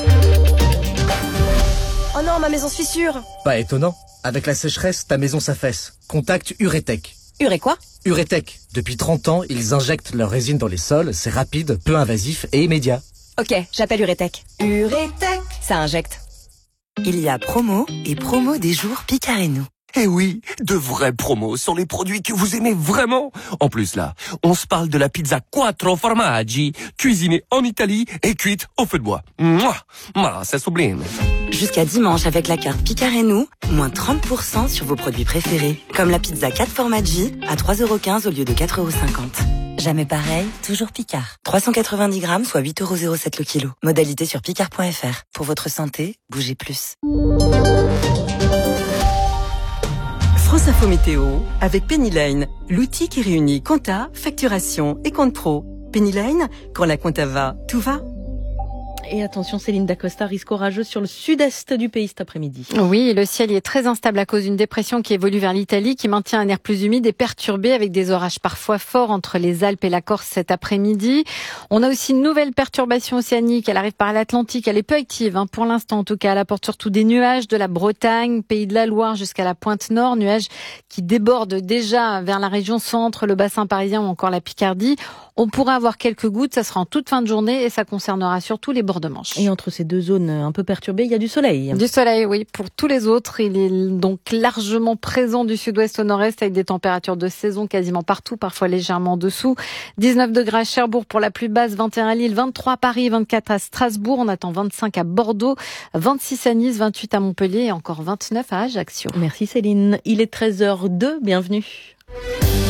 non, ma maison se fissure. Pas étonnant. Avec la sécheresse, ta maison s'affaisse. Contacte Uretech. Urée quoi? Uretech. Depuis trente ans, ils injectent leur résine dans les sols. C'est rapide, peu invasif et immédiat. Ok, j'appelle Uretech. Uretech, ça injecte. Il y a promo et promo des jours Picard et nous. Eh oui, de vraies promos sur les produits que vous aimez vraiment. En plus là, on se parle de la pizza quattro formaggi, cuisinée en Italie et cuite au feu de bois. Mouah, ah, c'est sublime. Jusqu'à dimanche avec la carte Picard et nous, moins trente pour cent sur vos produits préférés. Comme la pizza quatre formaggi à trois euros quinze au lieu de quatre euros cinquante. Jamais pareil, toujours Picard. trois cent quatre-vingt-dix grammes, soit huit euros zéro sept le kilo. Modalité sur picard point f r. Pour votre santé, bougez plus. France Info Météo avec Pennyline, l'outil qui réunit compta, facturation et compte pro. Pennyline, quand la compta va, tout va. Et attention, Céline Dacosta, risque orageux sur le sud-est du pays cet après-midi. Oui, le ciel est très instable à cause d'une dépression qui évolue vers l'Italie, qui maintient un air plus humide et perturbé avec des orages parfois forts entre les Alpes et la Corse cet après-midi. On a aussi une nouvelle perturbation océanique. Elle arrive par l'Atlantique. Elle est peu active, hein, pour l'instant en tout cas. Elle apporte surtout des nuages de la Bretagne, Pays de la Loire jusqu'à la pointe nord. Nuages qui débordent déjà vers la région centre, le bassin parisien ou encore la Picardie. On pourra avoir quelques gouttes, ça sera en toute fin de journée et ça concernera surtout les bords de Manche. Et entre ces deux zones un peu perturbées, il y a du soleil. Du soleil, oui. Pour tous les autres, il est donc largement présent du sud-ouest au nord-est avec des températures de saison quasiment partout, parfois légèrement en dessous. dix-neuf degrés à Cherbourg pour la plus basse, vingt et un à Lille, vingt-trois à Paris, vingt-quatre à Strasbourg. On attend vingt-cinq à Bordeaux, vingt-six à Nice, vingt-huit à Montpellier et encore vingt-neuf à Ajaccio. Merci Céline. Il est treize heures deux, bienvenue.